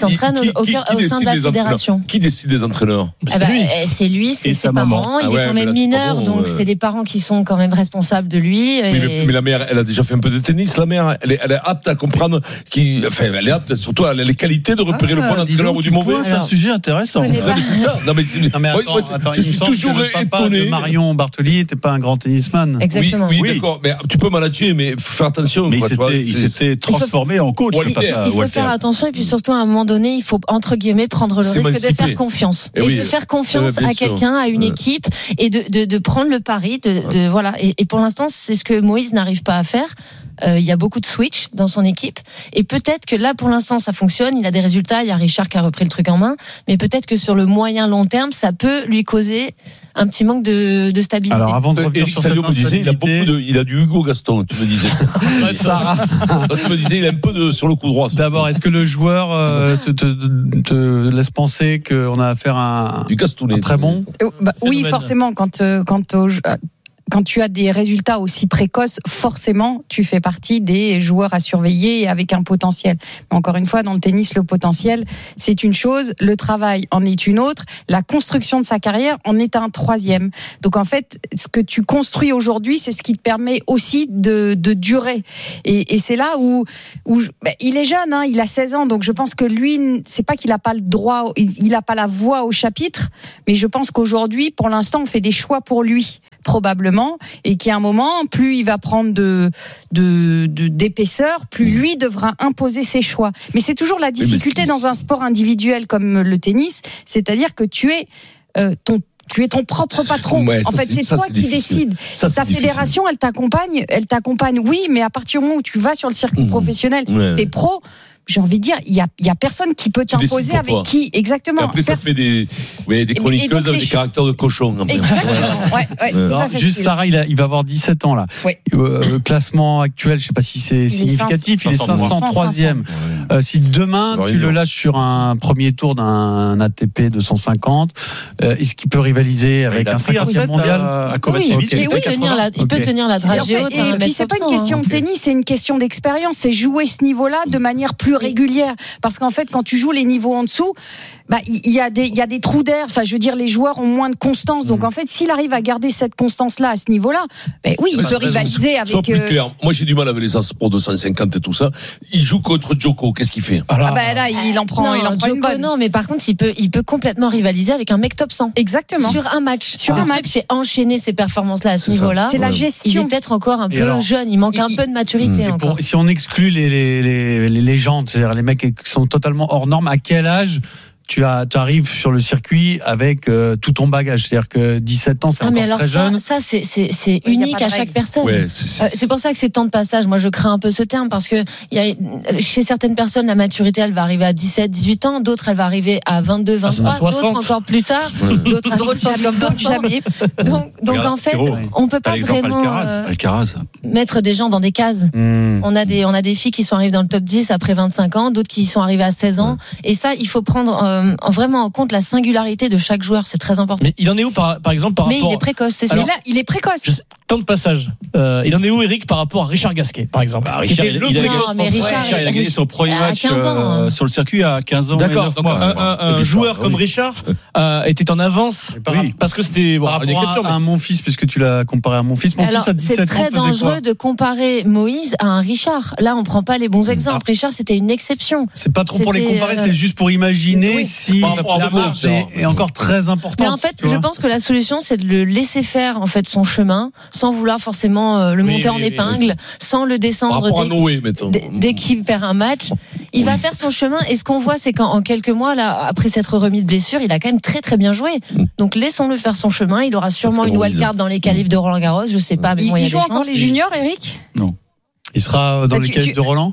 s'entraîne qui, au, qui, au, qui au sein de la fédération. Qui décide des entraîneurs? Eh ben, c'est lui, c'est ses parents. Il ah ouais, est quand même mineur, bon, donc euh... c'est les parents qui sont quand même responsables de lui. Et... Mais, mais la mère, elle a déjà fait un peu de tennis. La mère, elle est, elle est apte à comprendre, qui, enfin, elle est apte, surtout, elle a les qualités de repérer ah, le bon entraîneur ou du mauvais. C'est un sujet intéressant. Non, mais c'est ça. Non, mais, c'est... non, mais attends, moi, attends, je suis toujours que étonné. Marion Bartoli n'était pas un grand tennisman. Exactement. Oui, oui, oui. D'accord. Mais tu peux manager, mais faut faire attention. Mais quoi, il, s'était, il s'était transformé en coach. Il, papa, il faut Walter. faire attention et puis surtout à un moment donné, il faut entre guillemets prendre le risque de faire confiance et, et oui, de faire confiance à quelqu'un, à une ouais. équipe et de, de, de prendre le pari. De, de voilà. Et, et pour l'instant, c'est ce que Moïse n'arrive pas à faire. Euh, il y a beaucoup de switch dans son équipe et peut-être que là pour l'instant ça fonctionne, il a des résultats, il y a Richard qui a repris le truc en main, mais peut-être que sur le moyen long terme ça peut lui causer un petit manque de, de stabilité. Alors avant de revenir Eric sur Salio cette me disait il a beaucoup de, il a du Hugo Gaston, tu me disais. Sarah, tu me disais il a un peu de sur le coup droit. D'abord, est-ce que le joueur euh, te, te, te laisse penser qu'on a affaire à un, du Gastonnet, un très bon bah, oui, forcément quand euh, quand euh, quand tu as des résultats aussi précoces, forcément, tu fais partie des joueurs à surveiller et avec un potentiel. Mais encore une fois, dans le tennis, le potentiel, c'est une chose, le travail en est une autre, la construction de sa carrière en est un troisième. Donc en fait, ce que tu construis aujourd'hui, c'est ce qui te permet aussi de, de durer. Et, et c'est là où, où je, bah, il est jeune, hein, il a seize ans, donc je pense que lui, c'est pas qu'il a pas le droit, il n'a pas la voix au chapitre, mais je pense qu'aujourd'hui, pour l'instant, on fait des choix pour lui. Probablement, et qu'à un moment, plus il va prendre de, de, de, d'épaisseur, plus lui devra imposer ses choix. Mais c'est toujours la difficulté oui, dans un sport individuel comme le tennis, c'est-à-dire que tu es euh, ton tu es ton propre patron. Ouais, en fait, c'est, c'est toi c'est qui décides. Ça, Ta fédération, difficile. elle t'accompagne, elle t'accompagne, oui, mais à partir du moment où tu vas sur le circuit mmh. professionnel, ouais. t'es pro. J'ai envie de dire, il y a, il y a personne qui peut t'imposer avec toi. Qui exactement. Et après, ça Perso- fait des, ouais, des chroniqueuses avec des ch- caractères de cochon. Exactement. ouais, ouais, ouais. Alors, juste Sarah, il, a, il va avoir dix-sept ans là. Oui. Euh, le classement actuel, je sais pas si c'est il significatif. Il est cinq cent troisième. Euh, si demain tu le lâches sur un premier tour d'un A T P deux cent cinquante, euh, est-ce qu'il peut rivaliser avec un cinquantième mondial à, à oui, okay. Il peut tenir la, il peut tenir la dragée haute. Et puis c'est pas une question de tennis, c'est une question d'expérience. C'est jouer ce niveau-là de manière plus régulière, parce qu'en fait quand tu joues les niveaux en dessous, bah il y a des il y a des trous d'air, enfin je veux dire les joueurs ont moins de constance, donc en fait s'il arrive à garder cette constance là à ce niveau-là, ben oui, il peut rivaliser avec. Sois plus clair, moi j'ai du mal avec les As Pro deux cent cinquante et tout ça. Il joue contre Djoko, qu'est-ce qu'il fait? Ah bah là il en prend, non, il en prend Djoko, une bonne. Non, mais par contre il peut il peut complètement rivaliser avec un mec top cent. Exactement. Sur un match. Sur le un truc, match, c'est enchaîner ces performances là à ce niveau-là. C'est la gestion. Il est peut-être encore un et peu alors, jeune, il manque il, un peu de maturité encore. Pour, si on exclut les les les, les légendes, c'est-à-dire les mecs qui sont totalement hors normes, à quel âge tu as, tu arrives sur le circuit avec euh, tout ton bagage, c'est-à-dire que dix-sept ans, c'est ah, encore mais alors très ça, jeune. Ça, c'est, c'est, c'est unique à chaque personne. Ouais, c'est, c'est... Euh, c'est pour ça que c'est temps de passage. Moi, je crains un peu ce terme parce que il y a, chez certaines personnes, la maturité, elle va arriver à dix-sept, dix-huit ans. D'autres, elle va arriver à vingt-deux, vingt-trois. D'autres encore plus tard. D'autres à soixante, d'autres jamais. Donc, donc en fait, on peut pas vraiment euh, mettre des gens dans des cases. Mm. On a des, on a des filles qui sont arrivées dans le top dix après vingt-cinq ans, d'autres qui sont arrivées à seize ans. Et ça, il faut prendre euh, vraiment en compte la singularité de chaque joueur, c'est très important. Mais il en est où par, par exemple par mais rapport... Mais il est précoce, c'est sûr. Mais là, il est précoce. Je... Temps de passage. Euh, il en est où, Eric, par rapport à Richard Gasquet, par exemple? Bah, Richard, il, il, a, non, mais Richard, Richard, il a gagné son premier match euh, sur le circuit à quinze ans. D'accord. Donc, mois, un, un, un joueur oui. comme Richard euh, était en avance oui. parce que c'était bon, une exception. À, à mon fils, puisque tu l'as comparé à mon fils. Mon Alors, fils a dix-sept ans. C'est très dangereux de comparer Moïse à un Richard. Là, on prend pas les bons exemples. Ah. Richard, c'était une exception. C'est pas trop c'était, pour les comparer, euh... c'est juste pour imaginer oui. si la marge est encore très importante. Mais en fait, je pense que la solution, c'est de le laisser faire en fait son chemin, sans vouloir forcément le oui, monter oui, en oui, épingle, oui. sans le descendre dès, Noé, dès, dès qu'il perd un match. Il oui. va faire son chemin. Et ce qu'on voit, c'est qu'en quelques mois, là, après s'être remis de blessure, il a quand même très très bien joué. Donc laissons-le faire son chemin. Il aura sûrement une wildcard dans les qualifs de Roland Garros. Je sais pas, mais il, bon, il y a il joue des encore chances. Les juniors, Eric? Non. Il sera dans bah, les qualifs de Roland?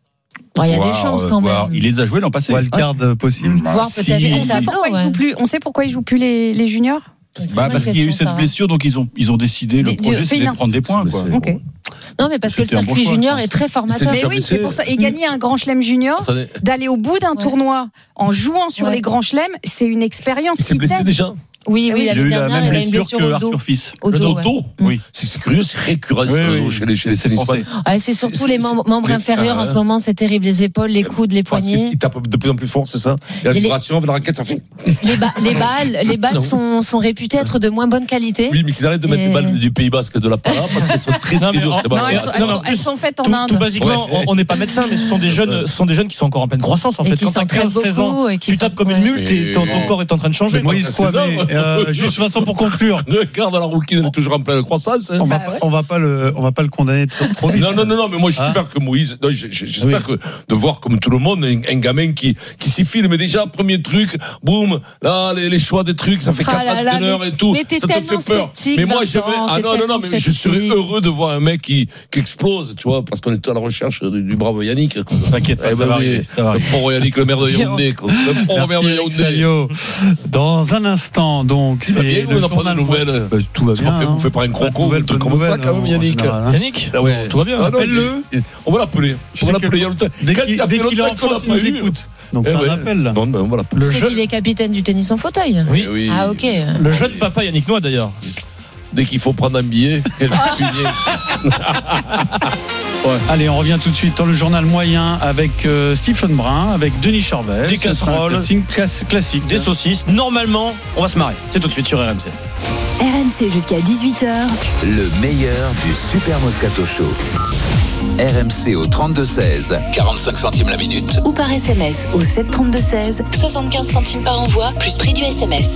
Il y a wow, des chances quand wow. même. Il les a joués l'an passé. Wildcard ouais. possible. Voir si... peut-être. On sait pourquoi il joue plus. On sait pourquoi il joue plus les, les juniors. Bah, parce qu'il y a eu cette blessure, donc ils ont ils ont décidé. Le projet, c'est de prendre des points. Quoi. Okay. Non, mais parce que le circuit bon junior est très formateur. Mais oui, c'est pour ça. Et gagner un grand chelem junior, d'aller au bout d'un ouais. tournoi en jouant sur ouais. les grands chelems, c'est une expérience. Il s'est blessé déjà. Oui, oui, il a l'année eu la dernière, même il a une blessure blessure que au dos. Arthur Fils. Au Le dos, dos, ouais. oui. C'est curieux, c'est récurrent Oui, oui. chez les, chez les tennisman. Ah, c'est surtout C'est- les c'est- membres, membres c'est- inférieurs ah, en ce moment, c'est terrible. Les épaules, les coudes, les Parce poignets. qu'il tape de plus en plus fort, c'est ça. Et la Et les- vibration avec la raquette, ça fait. Les, ba- les balles, les balles Non. sont, sont réputées être de moins bonne qualité. Oui, mais qu'ils arrêtent de mettre Et- les balles du Pays Basque de la Para parce qu'elles sont très Non, très mais dures. en- ces non, balles. elles sont- elles Non, mais sont- en elles plus, sont faites en Tout, Inde. tout basiquement, Ouais. on- on n'est pas médecin, mais ce sont des jeunes, ce sont des jeunes qui sont encore en pleine croissance. En Et fait, qui quand t'as s'entraînent quinze seize ans, beaucoup et qui tu tapes sont- comme une ouais. mule, t'es- ton, ton Et- corps est en train de changer. quoi. Moïse seize ans. Kouamé, euh, juste Vincent pour conclure. Regarde la rouquine, elle est toujours en pleine croissance. hein. On va, Bah pas, ouais. on va pas le, on va pas le condamner trop, trop vite. Non, non, non, non, mais moi Hein j'espère que Moïse, non, j- j- j'espère Oui. que de voir comme tout le monde un, un gamin qui, qui s'y file, mais déjà, premier truc, boum, là, les, les choix des trucs, ça fait Ah quatre là là, entraîneurs mais- et tout. mais t'es Ça te tellement fait peur. sceptique, Mais moi, je vais, Vincent, ah t'es non, non, non, tellement mais je serais sceptique. heureux de voir un mec qui, qui explose, tu vois, parce qu'on est à la recherche du, du bravo Yannick. T'inquiète pas, Eh ça ben va oui, arriver, ça va le arriver. pauvre Yannick, le maire de Yaoundé, quoi. Le pauvre maire Merci de Eric Yaoundé. Salio. Dans un instant, donc, Il va c'est bien, le on n'a pas de journal. nouvelles. Bah, tout va C'est bien. pas fait hein. bouffer par un Pas de croco, nouvelles, un truc pas de comme ça, nouvelles, quand même, en Yannick. général, hein. Yannick, Ah ouais. tout va bien. Ah non, Appelle-le. il- il- On va l'appeler. Je On va sais que l'appeler il y a longtemps. Dès Quand qu'il il a dès fait qu'il est en longtemps qu'on France, l'a il pas nous eu. écoute. Donc, Eh c'est un ouais. appel. là. Bon, ben, on va l'appeler. Le C'est jeu- qu'il est capitaine du tennis en fauteuil. Oui. Eh oui. Ah, ok. Le jeune papa Yannick Noah d'ailleurs. Dès qu'il faut prendre un billet, quel fumier. Allez, on revient tout de suite dans le journal moyen avec euh, Stephen Brun, avec Denis Charvet. Des Ce sera un casseroles. casting class- classique. Des saucisses. Normalement, on va se marrer. C'est tout de suite sur R M C. R M C jusqu'à dix-huit heures. Le meilleur du Super Moscato Show. R M C au trente-deux seize, quarante-cinq centimes la minute. Ou par S M S au sept trente-deux seize, soixante-quinze centimes par envoi, plus prix du S M S.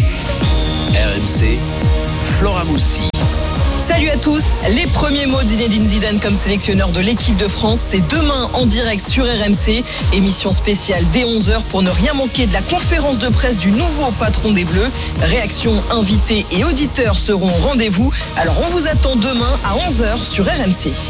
R M C, Flora Moussi. Salut à tous, les premiers mots d'Zinedine Zidane comme sélectionneur de l'équipe de France, c'est demain en direct sur R M C, émission spéciale dès onze heures pour ne rien manquer de la conférence de presse du nouveau patron des Bleus. Réactions, invités et auditeurs seront au rendez-vous, alors on vous attend demain à onze heures sur R M C.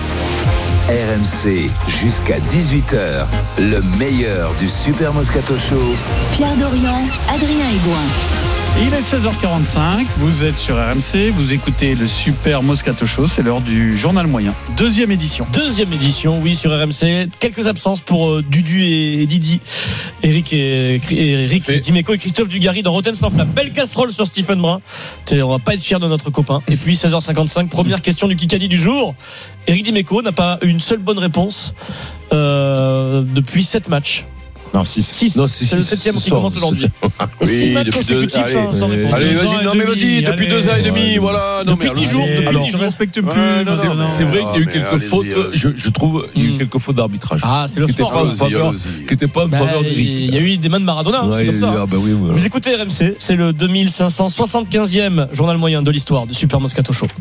R M C jusqu'à dix-huit heures, le meilleur du Super Moscato Show. Pierre Dorian, Adrien Aigouin. Il est seize heures quarante-cinq, vous êtes sur R M C, vous écoutez le Super Moscato Show, c'est l'heure du journal moyen. Deuxième édition. Deuxième édition, oui, sur R M C. Quelques absences pour euh, Dudu et, et Didi. Eric et, et Eric et Dimeco et Christophe Dugarry dans Rotten sans flamme. Belle casserole sur Stephen Brun. On va pas être fiers de notre copain. Et puis seize heures cinquante-cinq, première question du Kikadi du jour. Eric Dimeco n'a pas une seule bonne réponse euh, depuis sept matchs. Non, six. six. Non, c'est C'est le six, septième ce qui soir, commence aujourd'hui. Oui, six matchs depuis deux- consécutifs allez, sans, sans euh, réponse. Allez, Deux ans vas-y, et non mais demi, vas-y, depuis allez. deux ans et demi, Ouais. voilà. Non, Depuis mais dix jours, allez. depuis Alors, dix je jours. respecte plus. Ouais, non, C'est non, c'est vrai qu'il y a eu mais quelques allez-y, fautes, euh. je, je trouve, il y a eu Mm. quelques fautes d'arbitrage. Ah, c'est le qui étaient sport. pas en Allons-y, faveur, allons-y. qui étaient pas en Bah, faveur d'Eric. il y a eu des mains de Maradona, hein, c'est Ouais, comme ça. Ah, bah oui, ouais. Vous écoutez R M C, c'est le deux mille cinq cent soixante-quinzième journal moyen de l'histoire du Super Moscato Show.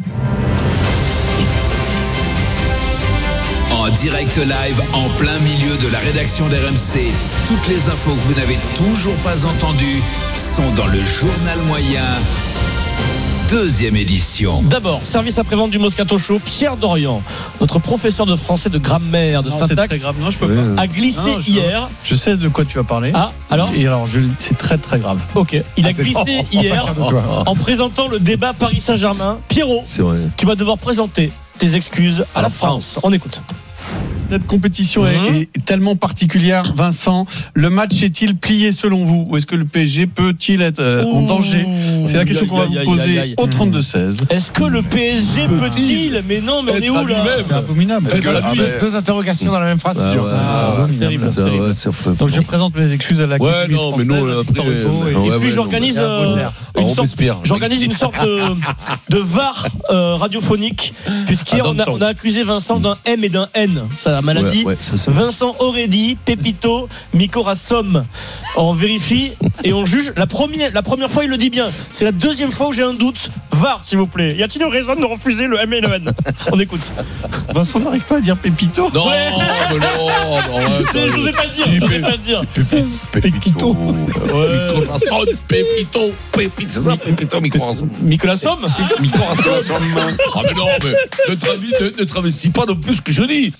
En direct live, en plein milieu de la rédaction d'R M C. Toutes les infos que vous n'avez toujours pas entendues sont dans le journal moyen. Deuxième édition. D'abord, service après-vente du Moscato Show, Pierre Dorian, notre professeur de français, de grammaire, de Non, c'est très syntaxe, grave. Non, je peux Ouais. pas. a glissé Non, je- hier. Je sais de quoi tu vas parler. Ah, alors Et alors, je- c'est très très grave. Ok. Il a Ah, c'est- glissé Oh, hier pas fier de toi. en présentant le débat Paris Saint-Germain. Pierrot, C'est vrai. tu vas devoir présenter tes excuses à la France. On écoute. Cette compétition est, Mhm. est tellement particulière, Vincent. Le match est-il plié selon vous, ou est-ce que le P S G peut-il être euh, en Ouh. danger? C'est la question qu'on va Aïe, vous aïe, aïe, poser aïe. au trente-deux seize. Est-ce que le P S G peut-il Mais non, mais on est où là C'est abominable. Est-ce que la- ah, ben, Deux interrogations dans la même phrase. Ah, c'est dur. ouais, Ah, c'est- c'est terrible, c'est- terrible. ouais, c'est affreux. Donc je présente mes excuses à la Ouais, Coupe non, mais nous, française, à après, Victor Hugo et- ouais, Et ouais, puis ouais, j'organise non, euh, ouais. une Ah, sorte, Robespierre. j'organise une sorte de, de V A R euh, radiophonique, puisqu'hier Ah, on a, dans le on a accusé Vincent d'un M et d'un N, sa maladie. Ouais, ouais, ça, c'est- Vincent aurait dit Pépito, Micora Somme. On vérifie et on juge. La première, la première fois il le dit bien. C'est la deuxième fois où j'ai un doute. V A R s'il vous plaît. Y a-t-il une raison de refuser le M et le N? On écoute. Vincent n'arrive pas à dire Pépito. Non, Ouais. mais non, non, ouais, Je ça, n'osais pas le dire. il Je n'osais fait- pas le dire. Pépito. Ouais. Micro-Raston, Pépito, Pépito, c'est ça, Pépito, Micro-Raston. Nicolas Somme. Micro-Raston. Ah, mais non, mais ne travis- ne- ne travestis pas non plus ce que je dis. Je pense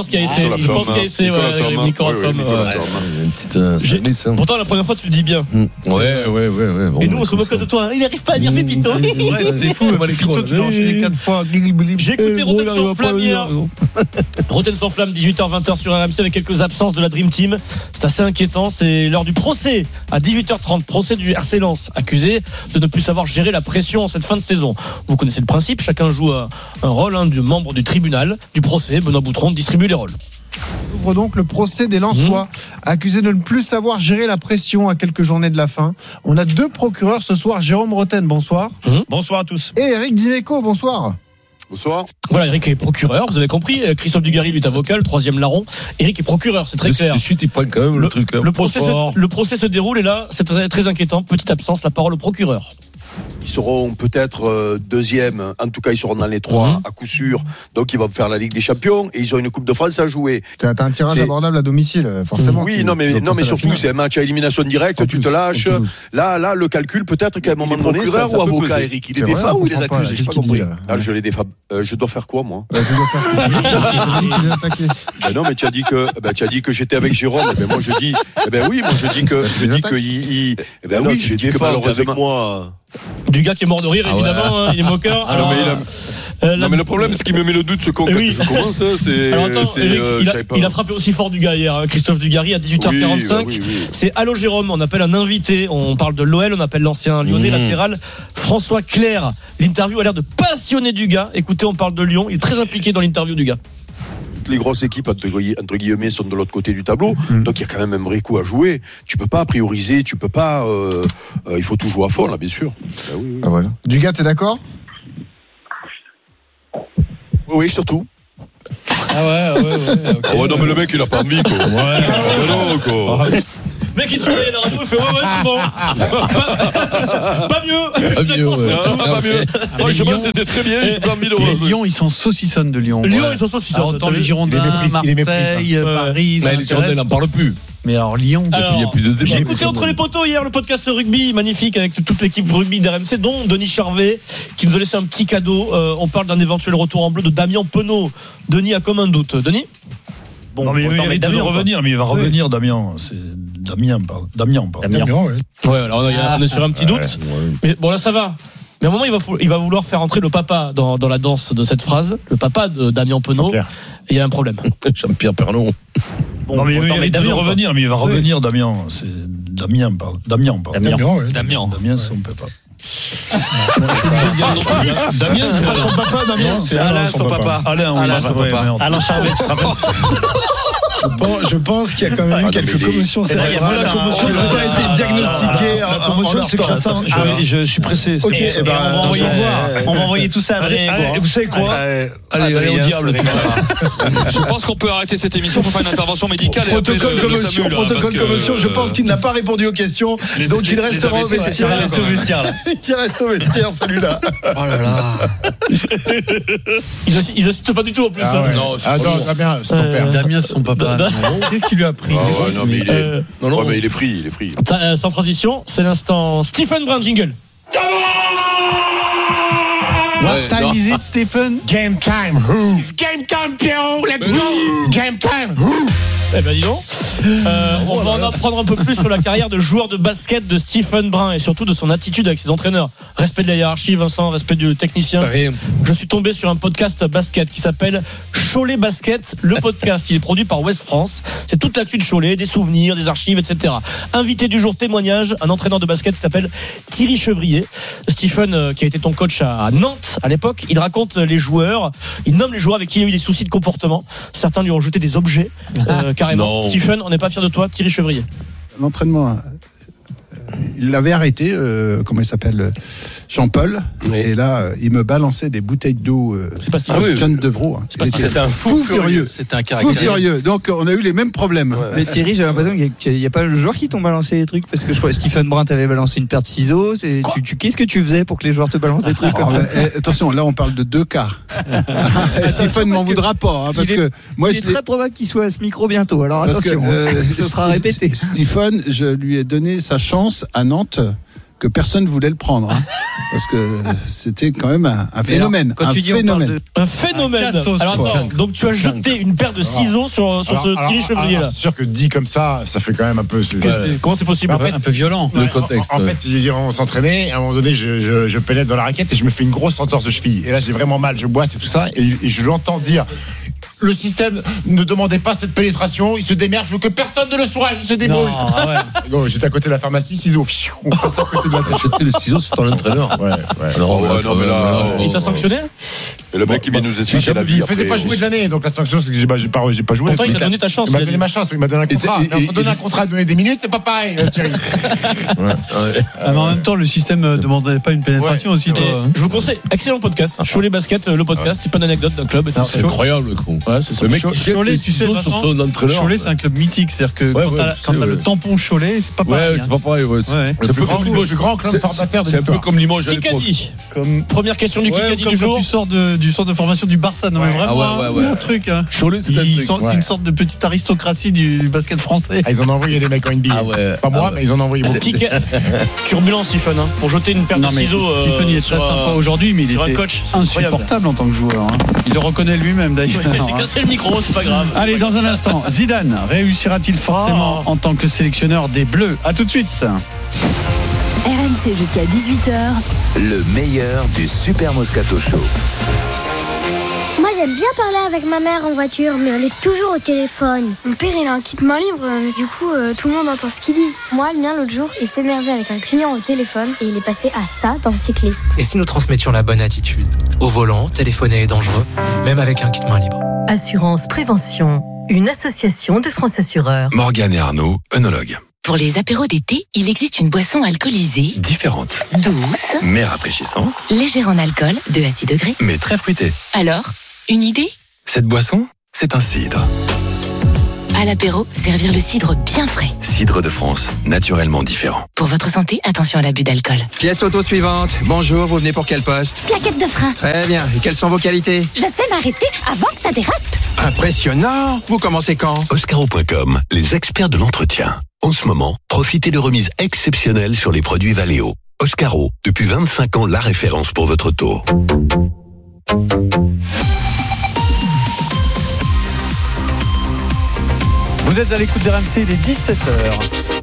pense qu'il y a essai. Je pense qu'il y a essai. Nicolas Somme. Une petite. euh, Pourtant, la première fois, tu le dis bien. Ouais, ouais, ouais, ouais. Bon, Et nous, on se moque de toi. Il n'arrive pas à dire Pépito. C'est fou, les Pépito, tu l'as enchaîné quatre fois. J'ai écouté Rotten sans flamme hier. Rotten sans flamme, dix-huit heures vingt sur R M C avec quelques absences de la Dream Team. C'est assez inquiétant. C'est l'heure du procès à dix-huit heures trente. Procès du R C Lens, accusé de ne plus savoir gérer la pression en cette fin de saison. Vous connaissez le principe. Chacun joue un, un rôle hein, du membre du tribunal du procès. Benoît Boutron distribue les rôles. On ouvre donc le procès des Lensois, mmh. accusés de ne plus savoir gérer la pression à quelques journées de la fin. On a deux procureurs ce soir. Jérôme Rotten, bonsoir. Mmh. Bonsoir à tous. Et Eric Dimeco, bonsoir. Bonsoir. Voilà, Eric est procureur, vous avez compris. Christophe Dugarry, lui, est avocat, le troisième larron. Eric est procureur, c'est très de, clair. De suite, il prend quand même le, le truc. Le procès, se, le procès se déroule et là, c'est très, très inquiétant. Petite absence, la parole au procureur. Ils seront peut-être euh, deuxième, en tout cas ils seront dans les trois mmh. à coup sûr, donc ils vont faire la Ligue des Champions et ils ont une Coupe de France à jouer. T'as, t'as un tirage c'est... abordable à domicile, forcément. Oui, non mais, non, mais surtout c'est un match à élimination directe, en tu plus, te lâches. Là, là, le calcul peut-être qu'à un moment donné, procureur ça, ça ou avocat, peser. Eric, il les défend ou il les accuse? J'ai pas compris. Ah, je les défends. Euh, je dois faire quoi, moi? Je dois faire quoi? Non, mais tu as dit que, tu as dit que j'étais avec Jérôme. Ben moi je dis, ben oui, moi je dis que, je dis que il, ben oui, je dis que malheureusement moi. Du gars qui est mort de rire, évidemment, ah ouais. hein, il est moqueur. Ah, non, mais il a... euh, non, mais le problème, c'est qu'il me met le doute, ce con, quand oui. je commence. C'est, Alors attends, c'est, Eric, euh, il, a, il a frappé aussi fort du gars hier, Christophe Dugarry, à dix-huit heures quarante-cinq. Oui, oui, oui. C'est Allô Jérôme, on appelle un invité. On parle de l'O L, on appelle l'ancien Lyonnais mmh. latéral, François Clerc. L'interview a l'air de passionner du gars. Écoutez, on parle de Lyon. Il est très impliqué dans l'interview du gars. Les grosses équipes entre guillemets sont de l'autre côté du tableau, mmh. donc il y a quand même un vrai coup à jouer. Tu peux pas prioriser, tu peux pas. Euh, euh, il faut tout jouer à fond là, bien sûr. Ah, oui, oui. Ah, voilà. Dugas, t'es d'accord? Oui, oui, surtout. Ah ouais, ouais, ouais. Okay. Oh ouais, non mais le mec il a pas envie quoi. Ouais. Ah, non quoi. Le mec il travaille à la radio, il fait ouais ouais c'est bon. Pas, pas mieux. Pas mieux. Ouais. Ah, pas mieux. Franchement c'était très bien. J'ai pas envie de voir. Lyon ils sont saucissonnes de Lyon. Lyon ils sont saucissonnes. Autant les Girondins, Marseille, Paris. Les Girondins n'en parlent plus. Mais alors Lyon, alors, il n'y a plus de débat. J'ai écouté Entre les poteaux hier le podcast rugby magnifique avec toute l'équipe rugby d'R M C, dont Denis Charvet qui nous a laissé un petit cadeau. Euh, on parle d'un éventuel retour en bleu de Damien Penaud. Denis a comme un doute. Denis? Bon, non, mais il, il, il va revenir, mais il va revenir, oui. Damien. C'est Damien, pardon. Damien, pardon. Damien, Damien ouais. Ouais, alors on est sur un petit doute. Ouais, ouais. Mais bon, là, ça va. Mais à un moment, il va, il va vouloir faire entrer le papa dans, dans la danse de cette phrase. Le papa de Damien Penaud. Et il y a un problème. Jean-Pierre Pernaut. Bon, non, mais il, il, il va revenir, mais il va revenir, oui. Damien. C'est Damien, pardon. Damien, pardon. Damien, Damien, ouais. Damien. Damien, c'est son papa. Damien, c'est pas son papa, Damien. C'est Alain, son papa. Alain, oui, son papa. Alain Charvet, tu te rappelles? Je pense, je pense qu'il y a quand même eu ah, quelques commotions cérébrales. La commotion n'a pas été diagnostiquée. La commotion, c'est que j'attends. Je suis pressé. Ok, on va envoyer voir. On va envoyer tout ça à Adrien. Vous savez quoi? Allez, allez au diable. Je pense qu'on peut arrêter cette émission pour faire une intervention médicale. Protocole commotion. Protocole commotion. Je pense qu'il n'a pas répondu aux questions. Donc il restera au vestiaire. Il reste au vestiaire. Il reste au vestiaire, celui-là. Oh là là. Ils assistent pas du tout en plus. Non, attends, Damien, son père. Damien, son papa. Qu'est-ce qu'il lui a pris? Ah ouais, non, mais il est, euh, non, non, mais il est free, il est free. Euh, sans transition, c'est l'instant Stephen Brun jingle. What ouais, time non. is it, Stephen? Game time. It's game time, Pierrot. Let's go. Game time. Eh ben dis donc, euh, on va en apprendre un peu plus sur la carrière de joueur de basket de Stephen Brun et surtout de son attitude avec ses entraîneurs. Respect de la hiérarchie, Vincent, respect du technicien. Rien. Je suis tombé sur un podcast basket qui s'appelle Cholet Basket, le podcast. Il est produit par Ouest France. C'est toute l'actu de Cholet, des souvenirs, des archives, et cetera. Invité du jour, témoignage, un entraîneur de basket qui s'appelle Thierry Chevrier. Stephen, euh, qui a été ton coach à Nantes à l'époque, il raconte les joueurs, il nomme les joueurs avec qui il a eu des soucis de comportement. Certains lui ont jeté des objets. Euh, Carrément. Non. Stephen, on n'est pas fier de toi, Thierry Chevrier. L'entraînement, il l'avait arrêté, euh, comment il s'appelle, Jean-Paul, oui. Et là, il me balançait des bouteilles d'eau. Euh, c'est pas ah, oui, John Devreau. Hein. C'est c'était un fou, fou furieux. C'était un caractère. Fou furieux. Donc, on a eu les mêmes problèmes. Ouais. Mais Thierry, j'ai l'impression qu'il n'y a, a pas le joueur qui t'ont balancé des trucs, parce que je crois que Stephen Brun t'avait balancé une paire de ciseaux. C'est, tu, tu, qu'est-ce que tu faisais pour que les joueurs te balancent des trucs comme ça? eh, Attention, là, on parle de deux cas. Stephen m'en voudra pas, hein, parce il est, que moi, il est très probable qu'il soit à ce micro bientôt. Alors attention, que, euh, ce sera répété. Stephen, je lui ai donné sa chance à Nantes, que personne voulait le prendre, hein, parce que c'était quand même un, un phénomène. Alors, quand un tu dis phénomène. de... Un phénomène. Un alors attends, donc tu as jeté une paire de ciseaux sur, sur alors, ce alors, Thierry Chevrier là. C'est sûr que dit comme ça, ça fait quand même un peu. C'est, c'est, comment c'est possible? En fait, un peu violent. Ouais, le contexte. En, en fait, je veux dire, on s'entraînait. À un moment donné, je, je, je pénètre dans la raquette et je me fais une grosse entorse de cheville. Et là, j'ai vraiment mal. Je boite et tout ça. Et, et je l'entends dire. Le système ne demandait pas cette pénétration, il se démerde, je veux que personne ne le soit, il se débrouille. Non, ah ouais. Donc, j'étais à côté de la pharmacie, ciseaux, on passe à côté de la tête. J'étais le ciseau sur ton entraîneur. Ouais, ouais. Alors, Oh, ouais, non, mais là, Il t'a sanctionné? Et le mec qui vient nous expliquer la vie. Il faisait après, pas jouer de l'année, donc la sanction c'est que j'ai pas, j'ai pas, j'ai pas joué. Pourtant, il t'a donné ta chance. Il m'a donné ma chance, il m'a donné un contrat. Et, et, mais entre donner un contrat et donner des minutes, c'est pas pareil, Thierry. Ouais, ouais. Ah, mais en même temps, le système ne demandait pas une pénétration Ouais, aussi, et toi. Je vous conseille, excellent podcast. Cholet Basket, le podcast, c'est pas une anecdote d'un club. C'est incroyable, le con. Ouais, c'est ça. Le mec Cho- qui jette Cholet, les tu sais, ciseaux sur Vincent, son entraîneur. Cholet, c'est un club mythique, c'est-à-dire que Ouais, quand ouais, t'as, je quand sais, t'as ouais. le tampon Cholet, c'est pas Ouais, pareil. c'est pas pareil. Ouais, c'est, Ouais. c'est Le un plus peu grand comme club, Limoges. le plus grand club C'est- formateur de C'est un peu l'histoire. comme Limoges à l'époque. Kikadi. Comme, Première question du ouais, Kikadi comme du quand jour. tu sors de, du centre de formation du Barça. Non, mais Ouais. vraiment, Ah ouais, ouais, ouais. un truc. Hein. Cholet, c'est un Ils truc. sont- C'est Ouais. une sorte de petite aristocratie du basket français. Ah, ils en ont envoyé des mecs en N B A. Ah ouais. Pas moi, Ah ouais. mais ils en ont envoyé beaucoup. Kika- Turbulent, Stephen, hein, pour jeter une paire Non, de mais ciseaux. euh, Stephen, il est très sur un- sympa aujourd'hui, mais il sur un était coach. C'est incroyable. insupportable en tant que joueur. Hein. Il le reconnaît lui-même d'ailleurs. Il s'est hein. cassé le micro, c'est pas grave. Allez, dans un instant, Zidane réussira-t-il forcément Oh. en tant que sélectionneur des Bleus? À tout de suite. R M C jusqu'à dix-huit heures. Le meilleur du Super Moscato Show. Moi j'aime bien parler avec ma mère en voiture, mais elle est toujours au téléphone. Mon père il a un kit main libre, mais du coup euh, tout le monde entend ce qu'il dit. Moi le mien l'autre jour il s'énervait avec un client au téléphone et il est passé à ça dans Cycliste. Et si nous transmettions la bonne attitude? Au volant, téléphoner est dangereux, même avec un kit main libre. Assurance Prévention, une association de France Assureurs. Morgane et Arnaud, œnologues. Pour les apéros d'été, il existe une boisson alcoolisée, Différentes, douce, mais rafraîchissantes, légère en alcool, deux à six degrés. mais très fruitées. Alors, une idée? Cette boisson, c'est un cidre. À l'apéro, servir le cidre bien frais. Cidre de France, naturellement différent. Pour votre santé, attention à l'abus d'alcool. Pièce auto suivante. Bonjour, vous venez pour quel poste? Plaquette de frein. Très bien. Et quelles sont vos qualités? Je sais m'arrêter avant que ça dérape. Impressionnant. Vous commencez quand? Oscaro point com, les experts de l'entretien. En ce moment, profitez de remises exceptionnelles sur les produits Valeo. Oscaro, depuis vingt-cinq ans, la référence pour votre auto. Vous êtes à l'écoute d'R M C, il est dix-sept heures.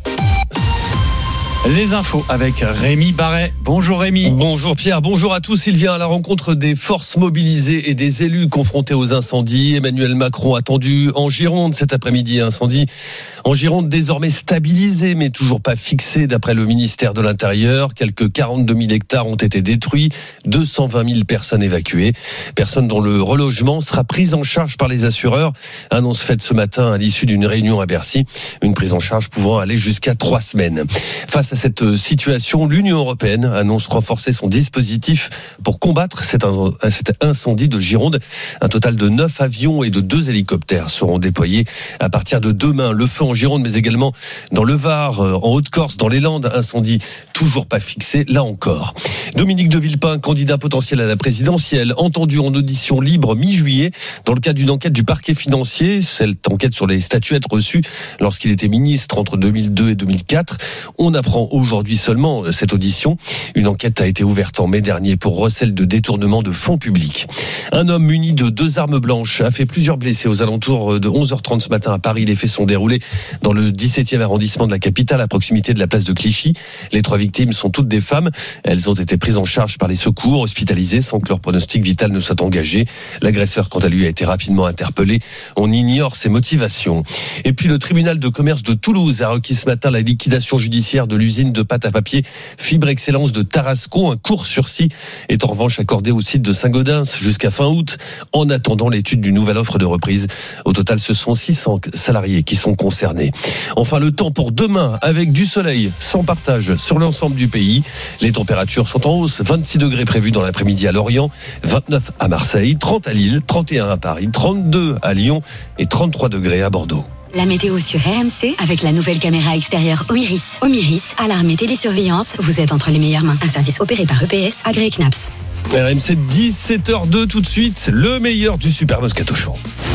Les infos avec Rémi Barret. Bonjour Rémi. Bonjour Pierre, bonjour à tous. Il vient à la rencontre des forces mobilisées et des élus confrontés aux incendies. Emmanuel Macron attendu en Gironde cet après-midi. Incendie en Gironde désormais stabilisé mais toujours pas fixé d'après le ministère de l'Intérieur. Quelques quarante-deux mille hectares ont été détruits, deux cent vingt mille personnes évacuées. Personnes dont le relogement sera pris en charge par les assureurs. Annonce faite ce matin à l'issue d'une réunion à Bercy. Une prise en charge pouvant aller jusqu'à trois semaines. Face à cette situation, l'Union européenne annonce renforcer son dispositif pour combattre cet incendie de Gironde. Un total de neuf avions et de deux hélicoptères seront déployés à partir de demain. Le feu en Gironde, mais également dans le Var, en Haute-Corse, dans les Landes. Incendie toujours pas fixé, là encore. Dominique de Villepin, candidat potentiel à la présidentielle, entendu en audition libre mi-juillet dans le cadre d'une enquête du parquet financier. Cette enquête sur les statuettes reçues lorsqu'il était ministre entre deux mille deux et deux mille quatre. On apprend aujourd'hui seulement cette audition. Une enquête a été ouverte en mai dernier pour recel de détournement de fonds publics. Un homme muni de deux armes blanches a fait plusieurs blessés aux alentours de onze heures trente ce matin à Paris. Les faits sont déroulés dans le dix-septième arrondissement de la capitale, à proximité de la place de Clichy. Les trois victimes sont toutes des femmes. Elles ont été prises en charge par les secours, hospitalisées sans que leur pronostic vital ne soit engagé. L'agresseur, quant à lui, a été rapidement interpellé. On ignore ses motivations. Et puis le tribunal de commerce de Toulouse a requis ce matin la liquidation judiciaire de l'usine de pâte à papier Fibre Excellence de Tarascon. Un court sursis est en revanche accordé au site de Saint-Gaudens jusqu'à fin août, en attendant l'étude d'une nouvelle offre de reprise. Au total, ce sont six cents salariés qui sont concernés. Enfin, le temps pour demain, avec du soleil sans partage sur l'ensemble du pays. Les températures sont en hausse. vingt-six degrés prévus dans l'après-midi à Lorient, vingt-neuf à Marseille, trente à Lille, trente et un à Paris, trente-deux à Lyon et trente-trois degrés à Bordeaux. La météo sur R M C avec la nouvelle caméra extérieure Omiris. Omiris, alarme et télésurveillance, vous êtes entre les meilleures mains. Un service opéré par E P S, agréé C N A P S. R M C dix-sept heures deux tout de suite, le meilleur du Super Moscato Show.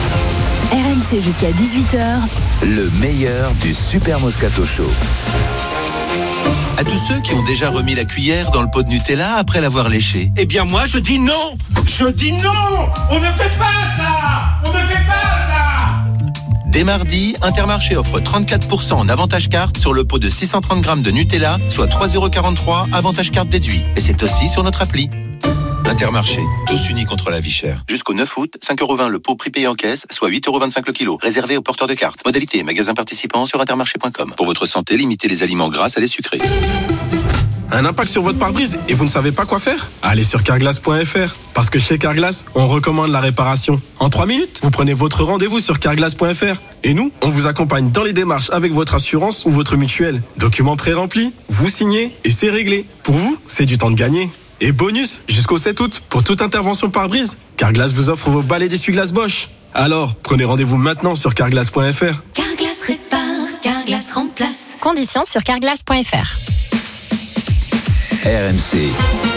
R M C jusqu'à dix-huit heures. Le meilleur du Super Moscato Show. À tous ceux qui ont déjà remis la cuillère dans le pot de Nutella après l'avoir léché. Eh bien moi je dis non. Je dis non. On ne fait pas ça. On ne fait pas ça. Dès mardi, Intermarché offre trente-quatre pour cent en avantage carte sur le pot de six cent trente grammes de Nutella, soit trois euros quarante-trois, avantage carte déduit. Et c'est aussi sur notre appli. Intermarché, tous unis contre la vie chère. Jusqu'au neuf août, cinq euros vingt le pot prix payé en caisse, soit huit euros vingt-cinq le kilo. Réservé aux porteurs de cartes. Modalité, magasin participant sur intermarché point com. Pour votre santé, limitez les aliments gras à les sucrés. Un impact sur votre pare-brise et vous ne savez pas quoi faire? Allez sur carglass point f r. Parce que chez Carglass, on recommande la réparation. En trois minutes, vous prenez votre rendez-vous sur carglass point f r. Et nous, on vous accompagne dans les démarches avec votre assurance ou votre mutuelle. Documents pré-remplis, vous signez et c'est réglé. Pour vous, c'est du temps de gagner. Et bonus, jusqu'au sept août, pour toute intervention pare-brise, Carglass vous offre vos balais d'essuie-glace Bosch. Alors, prenez rendez-vous maintenant sur carglass point f r. Carglass répare, Carglass remplace. Conditions sur carglass point f r. R M C.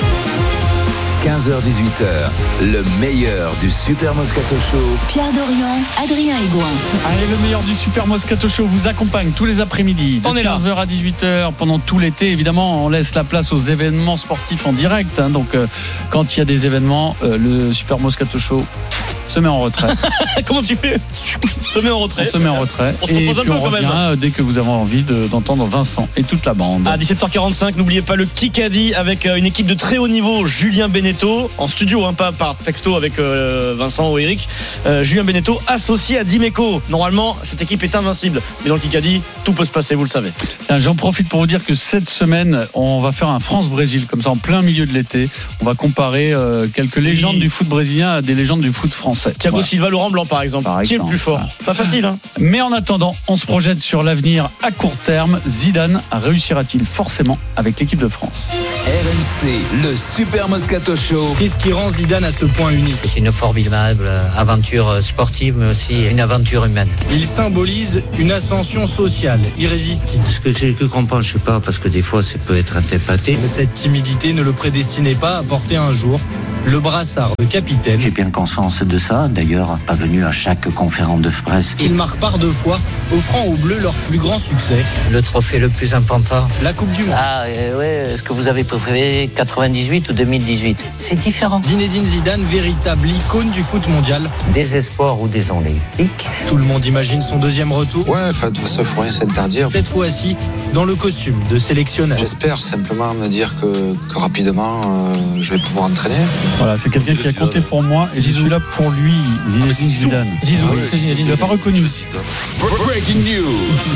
quinze heures dix-huit heures, le meilleur du Super Moscato Show. Pierre Dorian, Adrien Egoin. Allez, le meilleur du Super Moscato Show vous accompagne tous les après-midi de quinze heures à dix-huit heures pendant tout l'été. Évidemment, on laisse la place aux événements sportifs en direct. Hein, donc, euh, quand il y a des événements, euh, le Super Moscato Show se met en retrait. Comment tu fais? Se met en retrait. On se met en retrait. On se et repose un puis peu on quand revient même. dès que vous avez envie de, d'entendre Vincent et toute la bande. À dix-sept heures quarante-cinq, n'oubliez pas le Kikadi avec une équipe de très haut niveau. Julien Beneteau en studio, hein, pas par texto avec euh, Vincent ou Eric. Euh, Julien Beneteau associé à Dimeco. Normalement, cette équipe est invincible. Mais dans le Kikadi, tout peut se passer, vous le savez. Tiens, j'en profite pour vous dire que cette semaine, on va faire un France-Brésil, comme ça en plein milieu de l'été. On va comparer euh, quelques légendes oui. du foot brésilien à des légendes du foot français. Thiago voilà. Silva, Laurent Blanc par exemple. Par Qui exemple. est le plus fort? Pas facile, hein. Mais en attendant, on se projette sur l'avenir à court terme. Zidane réussira-t-il forcément avec l'équipe de France? R M C, le Super Moscato Show. Qu'est-ce qui rend Zidane à ce point unique? C'est une formidable aventure sportive, mais aussi une aventure humaine. Il symbolise une ascension sociale irrésistible. Ce que j'ai cru comprendre, je sais pas, parce que des fois, ça peut être interprété. Mais cette timidité ne le prédestinait pas à porter un jour le brassard de capitaine. J'ai bien conscience de ça, d'ailleurs, pas venu à chaque conférence de presse. Il marque par deux fois, offrant aux Bleus leur plus grand succès. Le trophée le plus important. La Coupe du Monde. Ah, euh, ouais, est-ce que vous avez préféré quatre-vingt-dix-huit ou deux mille dix-huit? C'est différent. Zinedine Zidane, véritable icône du foot mondial. Des espoirs ou des olympiques. Tout le monde imagine son deuxième retour. Ouais, enfin, de toute façon, il faut rien s'interdire. Cette fois-ci, dans le costume de sélectionneur. J'espère simplement me dire que, que rapidement, euh, je vais pouvoir entraîner. Voilà, c'est quelqu'un qui a compté pour moi et je suis là pour lui, Zinedine Zidane. Zizou, ah oui, il ne l'a pas reconnu. Breaking news.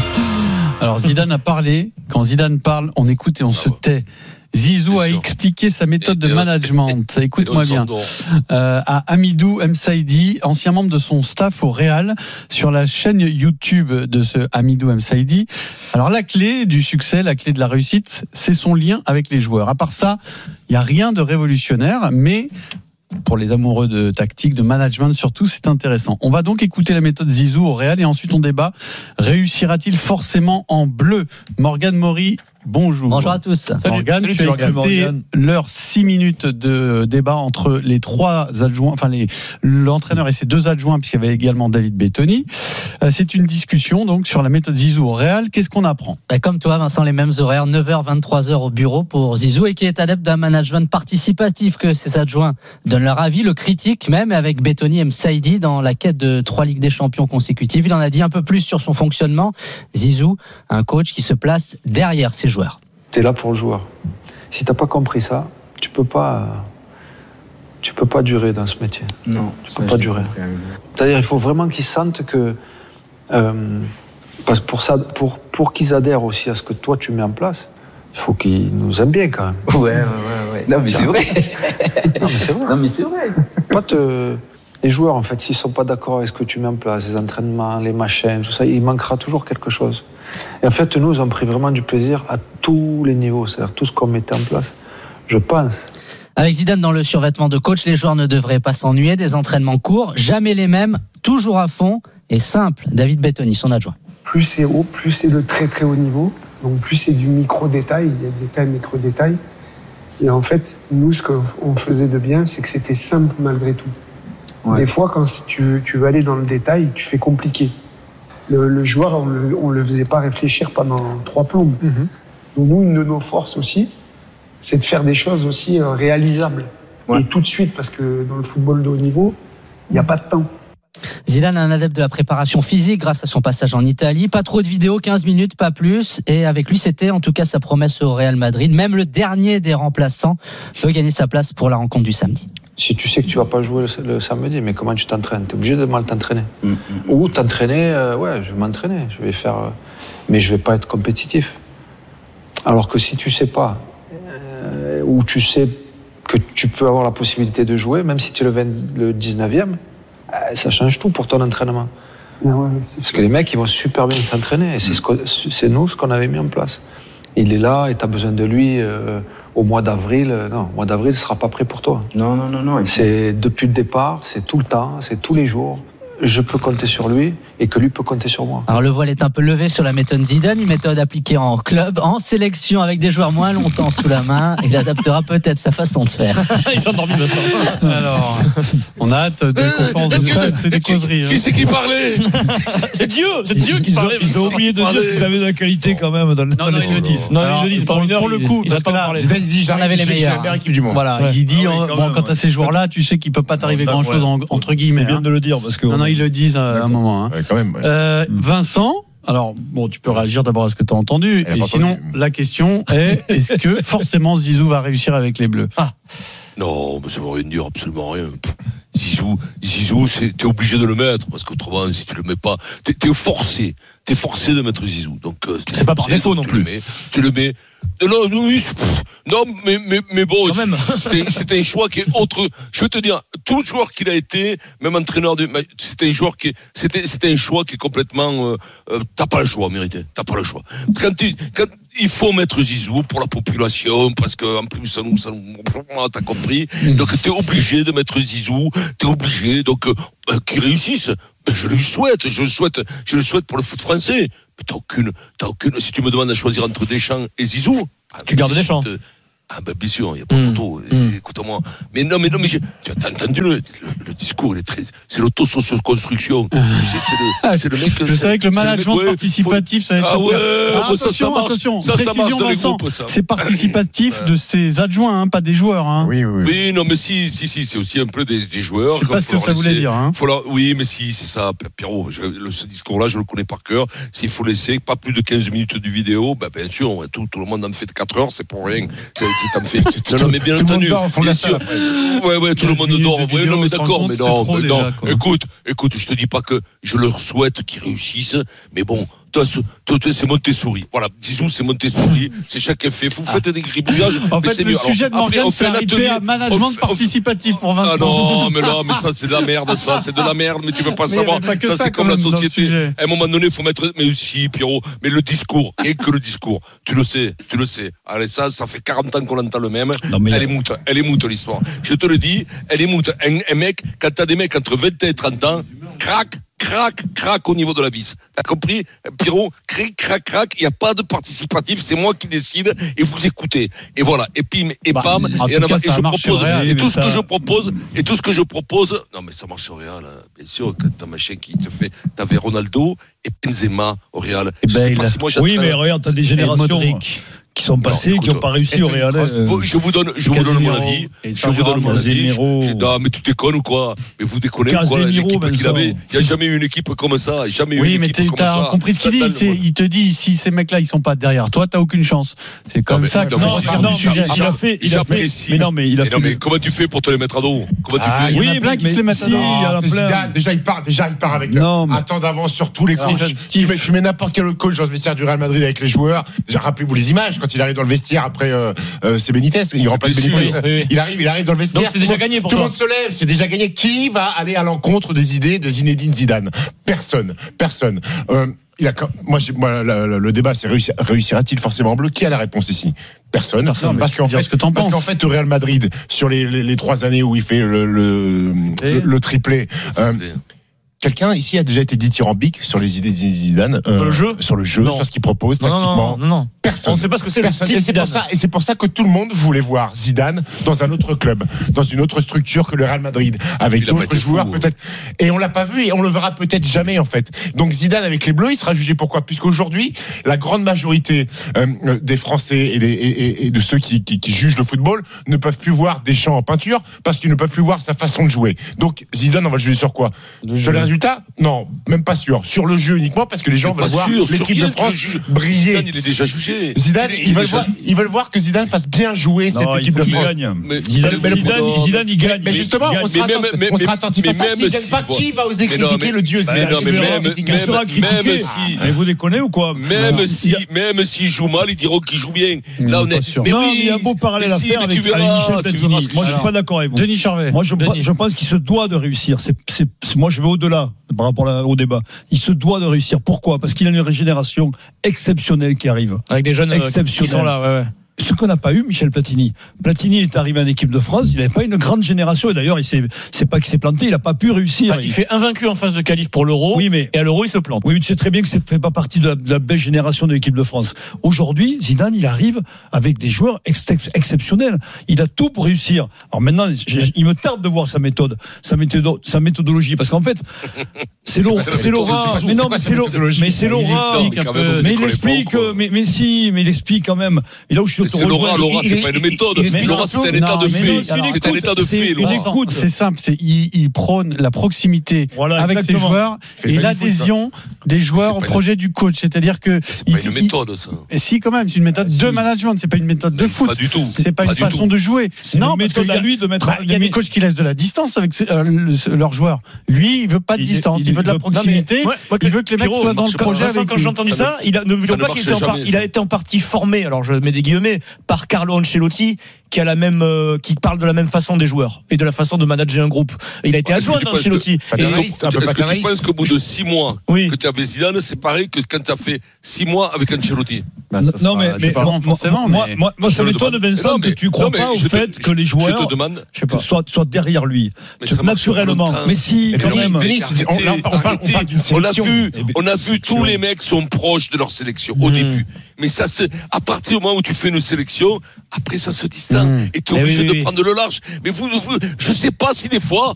Alors Zidane a parlé. Quand Zidane parle, on écoute et on se tait. Zizou a expliqué sa méthode de management. Écoute-moi bien. Euh, à Hamidou Msaidi, ancien membre de son staff au Real, sur la chaîne YouTube de ce Hamidou Msaidi. Alors la clé du succès, la clé de la réussite, c'est son lien avec les joueurs. À part ça, il n'y a rien de révolutionnaire, mais pour les amoureux de tactique, de management surtout, c'est intéressant. On va donc écouter la méthode Zizou au Real et ensuite on débat. Réussira-t-il forcément en bleu? Morgane Maury, bonjour. Bonjour à tous. Morgane, tu as écouté leurs six minutes de débat entre les trois adjoints, enfin les, l'entraîneur et ses deux adjoints, puisqu'il y avait également David Bettoni. C'est une discussion donc sur la méthode Zizou au Real. Qu'est-ce qu'on apprend? Comme toi, Vincent, les mêmes horaires, neuf heures, vingt-trois heures au bureau pour Zizou, et qui est adepte d'un management participatif, que ses adjoints donnent leur avis, le critiquent même, avec Bettoni et Msaidi dans la quête de trois Ligues des Champions consécutives. Il en a dit un peu plus sur son fonctionnement. Zizou, un coach qui se place derrière ses joueurs. Tu es là pour le joueur. Si tu n'as pas compris ça, tu peux pas, tu peux pas durer dans ce métier. Non, tu peux pas durer. C'est-à-dire, il faut vraiment qu'ils sentent que, euh, parce que pour ça, pour pour qu'ils adhèrent aussi à ce que toi tu mets en place, il faut qu'ils nous aiment bien quand même. Ouais, ouais, ouais. ouais. Non mais c'est vrai. non mais c'est vrai. Non mais c'est vrai. Pas te... Les joueurs, en fait, s'ils sont pas d'accord avec ce que tu mets en place, les entraînements, les machins, tout ça, il manquera toujours quelque chose. Et en fait, nous, ils ont pris vraiment du plaisir à tous les niveaux, c'est-à-dire tout ce qu'on mettait en place. Je pense. Avec Zidane dans le survêtement de coach, les joueurs ne devraient pas s'ennuyer. Des entraînements courts, jamais les mêmes, toujours à fond et simple. David Bettoni, son adjoint. Plus c'est haut, plus c'est le très très haut niveau. Donc plus c'est du micro-détail, il y a détail, micro-détail. Et en fait, nous, ce qu'on faisait de bien, c'est que c'était simple malgré tout. Ouais. Des fois, quand tu, tu veux aller dans le détail, tu fais compliqué. Le, le joueur, on le, on le faisait pas réfléchir pendant trois plombes. Mm-hmm. Donc nous, une de nos forces aussi, c'est de faire des choses aussi euh, réalisables. Ouais. Et tout de suite, parce que dans le football de haut niveau, il n'y a pas de temps. Zidane, un adepte de la préparation physique grâce à son passage en Italie. Pas trop de vidéos, quinze minutes, pas plus. Et avec lui, c'était en tout cas sa promesse au Real Madrid. Même le dernier des remplaçants peut gagner sa place pour la rencontre du samedi. Si tu sais que tu vas pas jouer le, le samedi, mais comment tu t'entraînes ? Tu es obligé de mal t'entraîner. Mm-hmm. Ou t'entraîner, euh, ouais, je vais m'entraîner, je vais faire, euh, mais je vais pas être compétitif. Alors que si tu sais pas, euh, ou tu sais que tu peux avoir la possibilité de jouer, même si tu es le, vingt, le dix-neuvième, euh, ça change tout pour ton entraînement. Ah ouais, c'est Parce que les mecs, ils vont super bien s'entraîner. Et c'est, ce que, c'est nous ce qu'on avait mis en place. Il est là et tu as besoin de lui euh, au mois d'avril. Non, au mois d'avril, il ne sera pas prêt pour toi. Non, non, non, non. C'est depuis le départ, c'est tout le temps, c'est tous les jours. Je peux compter sur lui et que lui peut compter sur moi. Alors le voile est un peu levé sur la méthode Zidane, une méthode appliquée en club, en sélection avec des joueurs moins longtemps sous la main. Il adaptera peut-être sa façon de faire. Ils sont endormis maintenant. Alors, on a hâte de conférences de presse, c'est des causeries. Qui c'est qui parlait? C'est Dieu, c'est Dieu qui parlait. Ils ont oublié de dire qu'ils avaient de la qualité quand même dans le. Non, non, ils le disent. Non, ils le disent. Pour le coup, parce que là, Zidane dit on avait les meilleurs. La meilleure équipe du monde. Voilà, il dit bon, quant à ces joueurs-là, tu sais qu'il peut pas t'arriver grand-chose entre guillemets. C'est bien de le dire parce que. Non, non, ils le disent à un moment. Ouais, quand même. Ouais. Euh, Vincent, alors bon, tu peux réagir d'abord à ce que tu as entendu. Et sinon, entendu. La question est est-ce que forcément Zizou va réussir avec les Bleus? Ah. Non, mais ça ne veut rien dire, absolument rien. Zizou, Zizou, c'est, t'es obligé de le mettre parce qu'autrement, si tu le mets pas, t'es, t'es forcé, t'es forcé de mettre Zizou. Donc euh, c'est pas par défaut non plus. Le mets, tu le mets. Non, oui, non, mais mais mais bon, quand même. C'était, c'était un choix qui est autre. Je veux te dire, tout joueur qu'il a été, même entraîneur de, c'était un joueur qui, est, c'était c'était un choix qui est complètement. Euh, euh, t'as pas le choix, mérité. T'as pas le choix. Quand tu, quand il faut mettre Zizou pour la population, parce que en plus ça nous, ça nous, t'as compris. Donc t'es obligé de mettre Zizou, t'es obligé. Donc euh, qu'il réussisse. Ben, je le souhaite, je le souhaite, je le souhaite pour le foot français. Mais t'as aucune, t'as aucune. Si tu me demandes à choisir entre Deschamps et Zizou, tu gardes Deschamps. Ah ben bien sûr, il n'y a pas mmh. photo. Mmh. Écoute-moi. Mais non, mais non, mais j'ai, tu as entendu le, le, le discours, il est très, c'est l'auto-socio-construction. Mmh. Tu sais, c'est le, ah, c'est le mec. Je savais que le management mec, ouais, participatif, ça va être. Ah ouais. Ah, bon, attention, ça, ça attention. Ça, ça marche dans les groupes, ça. C'est participatif ouais. de ses adjoints, hein, pas des joueurs. Hein. Oui, oui, oui. Oui, non, mais si, si, si, c'est aussi un peu des, des joueurs. Je sais pas ce que ça voulait dire. Hein. Faut leur, oui, mais si, c'est ça, Pierrot. Je, le, ce discours-là, je le connais par cœur. S'il faut laisser pas plus de quinze minutes de vidéo, ben bien sûr, tout, tout le monde en fait quatre heures, c'est pour rien. C'est, c'est en fait. Non, mais bien entendu, bien sûr. Ouais, ouais, tout le monde dort. Ouais, non, mais d'accord, mais non, mais non. Écoute, écoute, je te dis pas que je leur souhaite qu'ils réussissent, mais bon, toi, c'est Montessori. Voilà, Zizou, c'est Montessori. C'est chacun fait. Vous faites des gribouillages. En fait, le sujet de Morgan, c'est arrivé à management participatif pour Vincent. Ah non, mais non, mais ça, c'est de la merde, ça, c'est de la merde, mais tu peux pas savoir. Ça, c'est comme la société. À un moment donné, il faut mettre, mais aussi, Pierrot, mais le discours, et que le discours. Tu le sais, tu le sais. Allez, ça, ça fait quarante ans qu'on entend le même. Non, mais elle est moute, elle est moute, l'histoire. Je te le dis, elle est moute. Un, un mec, quand t'as des mecs entre vingt et trente ans, crac, crac, crac au niveau de la vis. T'as compris, Pierrot? Crac, crac, crac. Il n'y a pas de participatif. C'est moi qui décide et vous écoutez. Et voilà. Et pim, et bah, bam. Et, et, cas, et je propose. Real, et tout ce ça... que je propose. Et tout ce que je propose. Non, mais ça marche au Real. Bien sûr, quand t'as machin qui te fait. T'avais Ronaldo et Benzema au Real. Je ben, sais pas si moi oui, mais regarde, t'as des générations qui sont passés, qui n'ont pas réussi au Real. Je vous donne, je vous donne mon avis. Je vous donne mon avis. Non, mais tu déconnes ou quoi? Mais vous déconnez ou quoi? L'équipe qu'il avait, il n'y a jamais eu une équipe comme ça. Jamais eu une équipe comme ça. Oui, mais t'as compris ce qu'il dit. Il te dit, si ces mecs-là, ils sont pas derrière toi, t'as aucune chance. C'est comme ça que non, du sujet. Il a fait, il a fait. Mais non, mais il a fait. Mais comment tu fais pour te les mettre à dos? Comment tu fais? Oui, il y en a plein qui se les mettent à dos. Déjà, il part, déjà, il part avec un temps d'avance sur tous les coachs. Tu mets n'importe quel coach dans le vestiaire du Real Madrid avec les joueurs. Déjà, rappelez-vous les images quand il arrive dans le vestiaire. Après, euh, euh, c'est Benitez, il remplace Benitez. Oui, oui. Il arrive, il arrive dans le vestiaire. Donc c'est déjà gagné pour tout toi. Tout le monde se lève, c'est déjà gagné. Qui va aller à l'encontre des idées de Zinedine Zidane? Personne, personne. Euh, il a, moi, moi le, le, le débat, c'est réussir, réussira-t-il forcément en bleu? Qui a la réponse ici? Personne. Personne parce qu'en fait, ce que t'en parce penses. qu'en fait, le Real Madrid, sur les, les, les trois années où il fait le, le, le, le triplé. Euh, quelqu'un ici a déjà été dithyrambique sur les idées de Zidane, euh, sur le jeu, sur le jeu, non. sur ce qu'il propose non, tactiquement. Non, non, non. Personne. On ne sait pas ce que c'est le Personne. style Et c'est Zidane. pour ça, et c'est pour ça que tout le monde voulait voir Zidane dans un autre club, dans une autre structure que le Real Madrid, avec d'autres joueurs fou, peut-être. Et on l'a pas vu et on le verra peut-être jamais en fait. Donc Zidane avec les Bleus, il sera jugé pourquoi ? Puisqu'aujourd'hui, la grande majorité euh, des Français et, des, et, et de ceux qui, qui, qui jugent le football ne peuvent plus voir Deschamps en peinture parce qu'ils ne peuvent plus voir sa façon de jouer. Donc Zidane, on va le juger sur quoi ? Le Sur les résultats ? Non, même pas sûr. Sur le jeu uniquement parce que les gens veulent voir sûr, l'équipe de France briller. Zidane, il est déjà jugé. Zidane, il est, ils, il veulent déjà... voir, ils veulent voir que Zidane fasse bien jouer non, cette équipe de France. Gagne. Mais Zidane, mais Zidane, Zidane, il gagne. Mais justement, il on sera, mais même, attentif, mais, on sera attentif à ça. S'il ne gagne pas, qui va oser critiquer le dieu Zidane ? Non, mais même, même, il sera critiqué. Si, mais vous déconnez ou quoi ? Même si, même s'il joue mal, ils diront qu'il joue bien. Là, on est sûr. Mais oui, il y a un beau parallèle à faire avec Michel Platini. Moi, je suis pas d'accord avec vous. Denis Charvet. Moi, je, je pense qu'il se doit de réussir. C'est, c'est, moi, je vais au-delà par rapport au débat. Il se doit de réussir. Pourquoi ? Parce qu'il a une régénération exceptionnelle qui arrive. Avec des jeunes qui sont là, ouais, ouais. Ce qu'on n'a pas eu, Michel Platini. Platini est arrivé en équipe de France, il n'avait pas une grande génération, et d'ailleurs, il s'est, c'est pas qu'il s'est planté, il n'a pas pu réussir. Ah, il fait invaincu en phase de qualif pour l'Euro, oui, mais, et à l'Euro, il se plante. Oui, mais tu sais très bien que ça ne fait pas partie de la, de la belle génération de l'équipe de France. Aujourd'hui, Zidane, il arrive avec des joueurs ex- exceptionnels. Il a tout pour réussir. Alors maintenant, je, il me tarde de voir sa méthode, sa, méthodo, sa méthodologie, parce qu'en fait, c'est, l'aura, c'est, c'est l'aura. Mais non, mais c'est l'aura. Mais c'est l'aura. Mais il explique, mais, mais si, mais il explique quand même. Et là où je suis c'est Laura, Laura, c'est pas une méthode. Laura, c'est un état de fait. C'est un état de fait, Laura. Écoute, c'est simple, c'est, il, il prône la proximité voilà, avec ses joueurs et l'adhésion des joueurs au projet du coach. C'est-à-dire que. C'est pas une méthode, ça. Si, quand même, c'est une méthode de management, c'est pas une méthode de foot. Pas du tout. C'est pas une façon de jouer. C'est une méthode à lui de mettre. Il y a des coachs qui laissent de la distance avec leurs joueurs. Lui, il veut pas de distance, il veut de la proximité. Il veut que les mecs soient dans le projet. Quand j'ai entendu ça, n'oublions pas qu'il a été en partie formé, alors je mets des guillemets, par Carlo Ancelotti, qui a la même, euh, qui parle de la même façon des joueurs et de la façon de manager un groupe. Il a été adjoint d'Ancelotti. Est-ce que tu penses qu'au bout de six mois oui. que tu avais Zidane, c'est pareil que quand tu as fait six mois avec Ancelotti? Bah, non, mais, mais pas bon, forcément. Moi, mais moi, moi ça m'étonne, Vincent, non, mais, que tu crois non, pas au te, fait que les joueurs je te demande, je sais pas, soient, soient derrière lui. Naturellement. Mais si, quand même. On a vu, on a vu tous les mecs sont proches de leur sélection au début. Mais ça se, à partir du moment où tu fais une sélection, après ça se distance. Mmh. Et tu es obligé oui, oui, de oui. prendre le large. Mais vous, vous, je sais pas si des fois,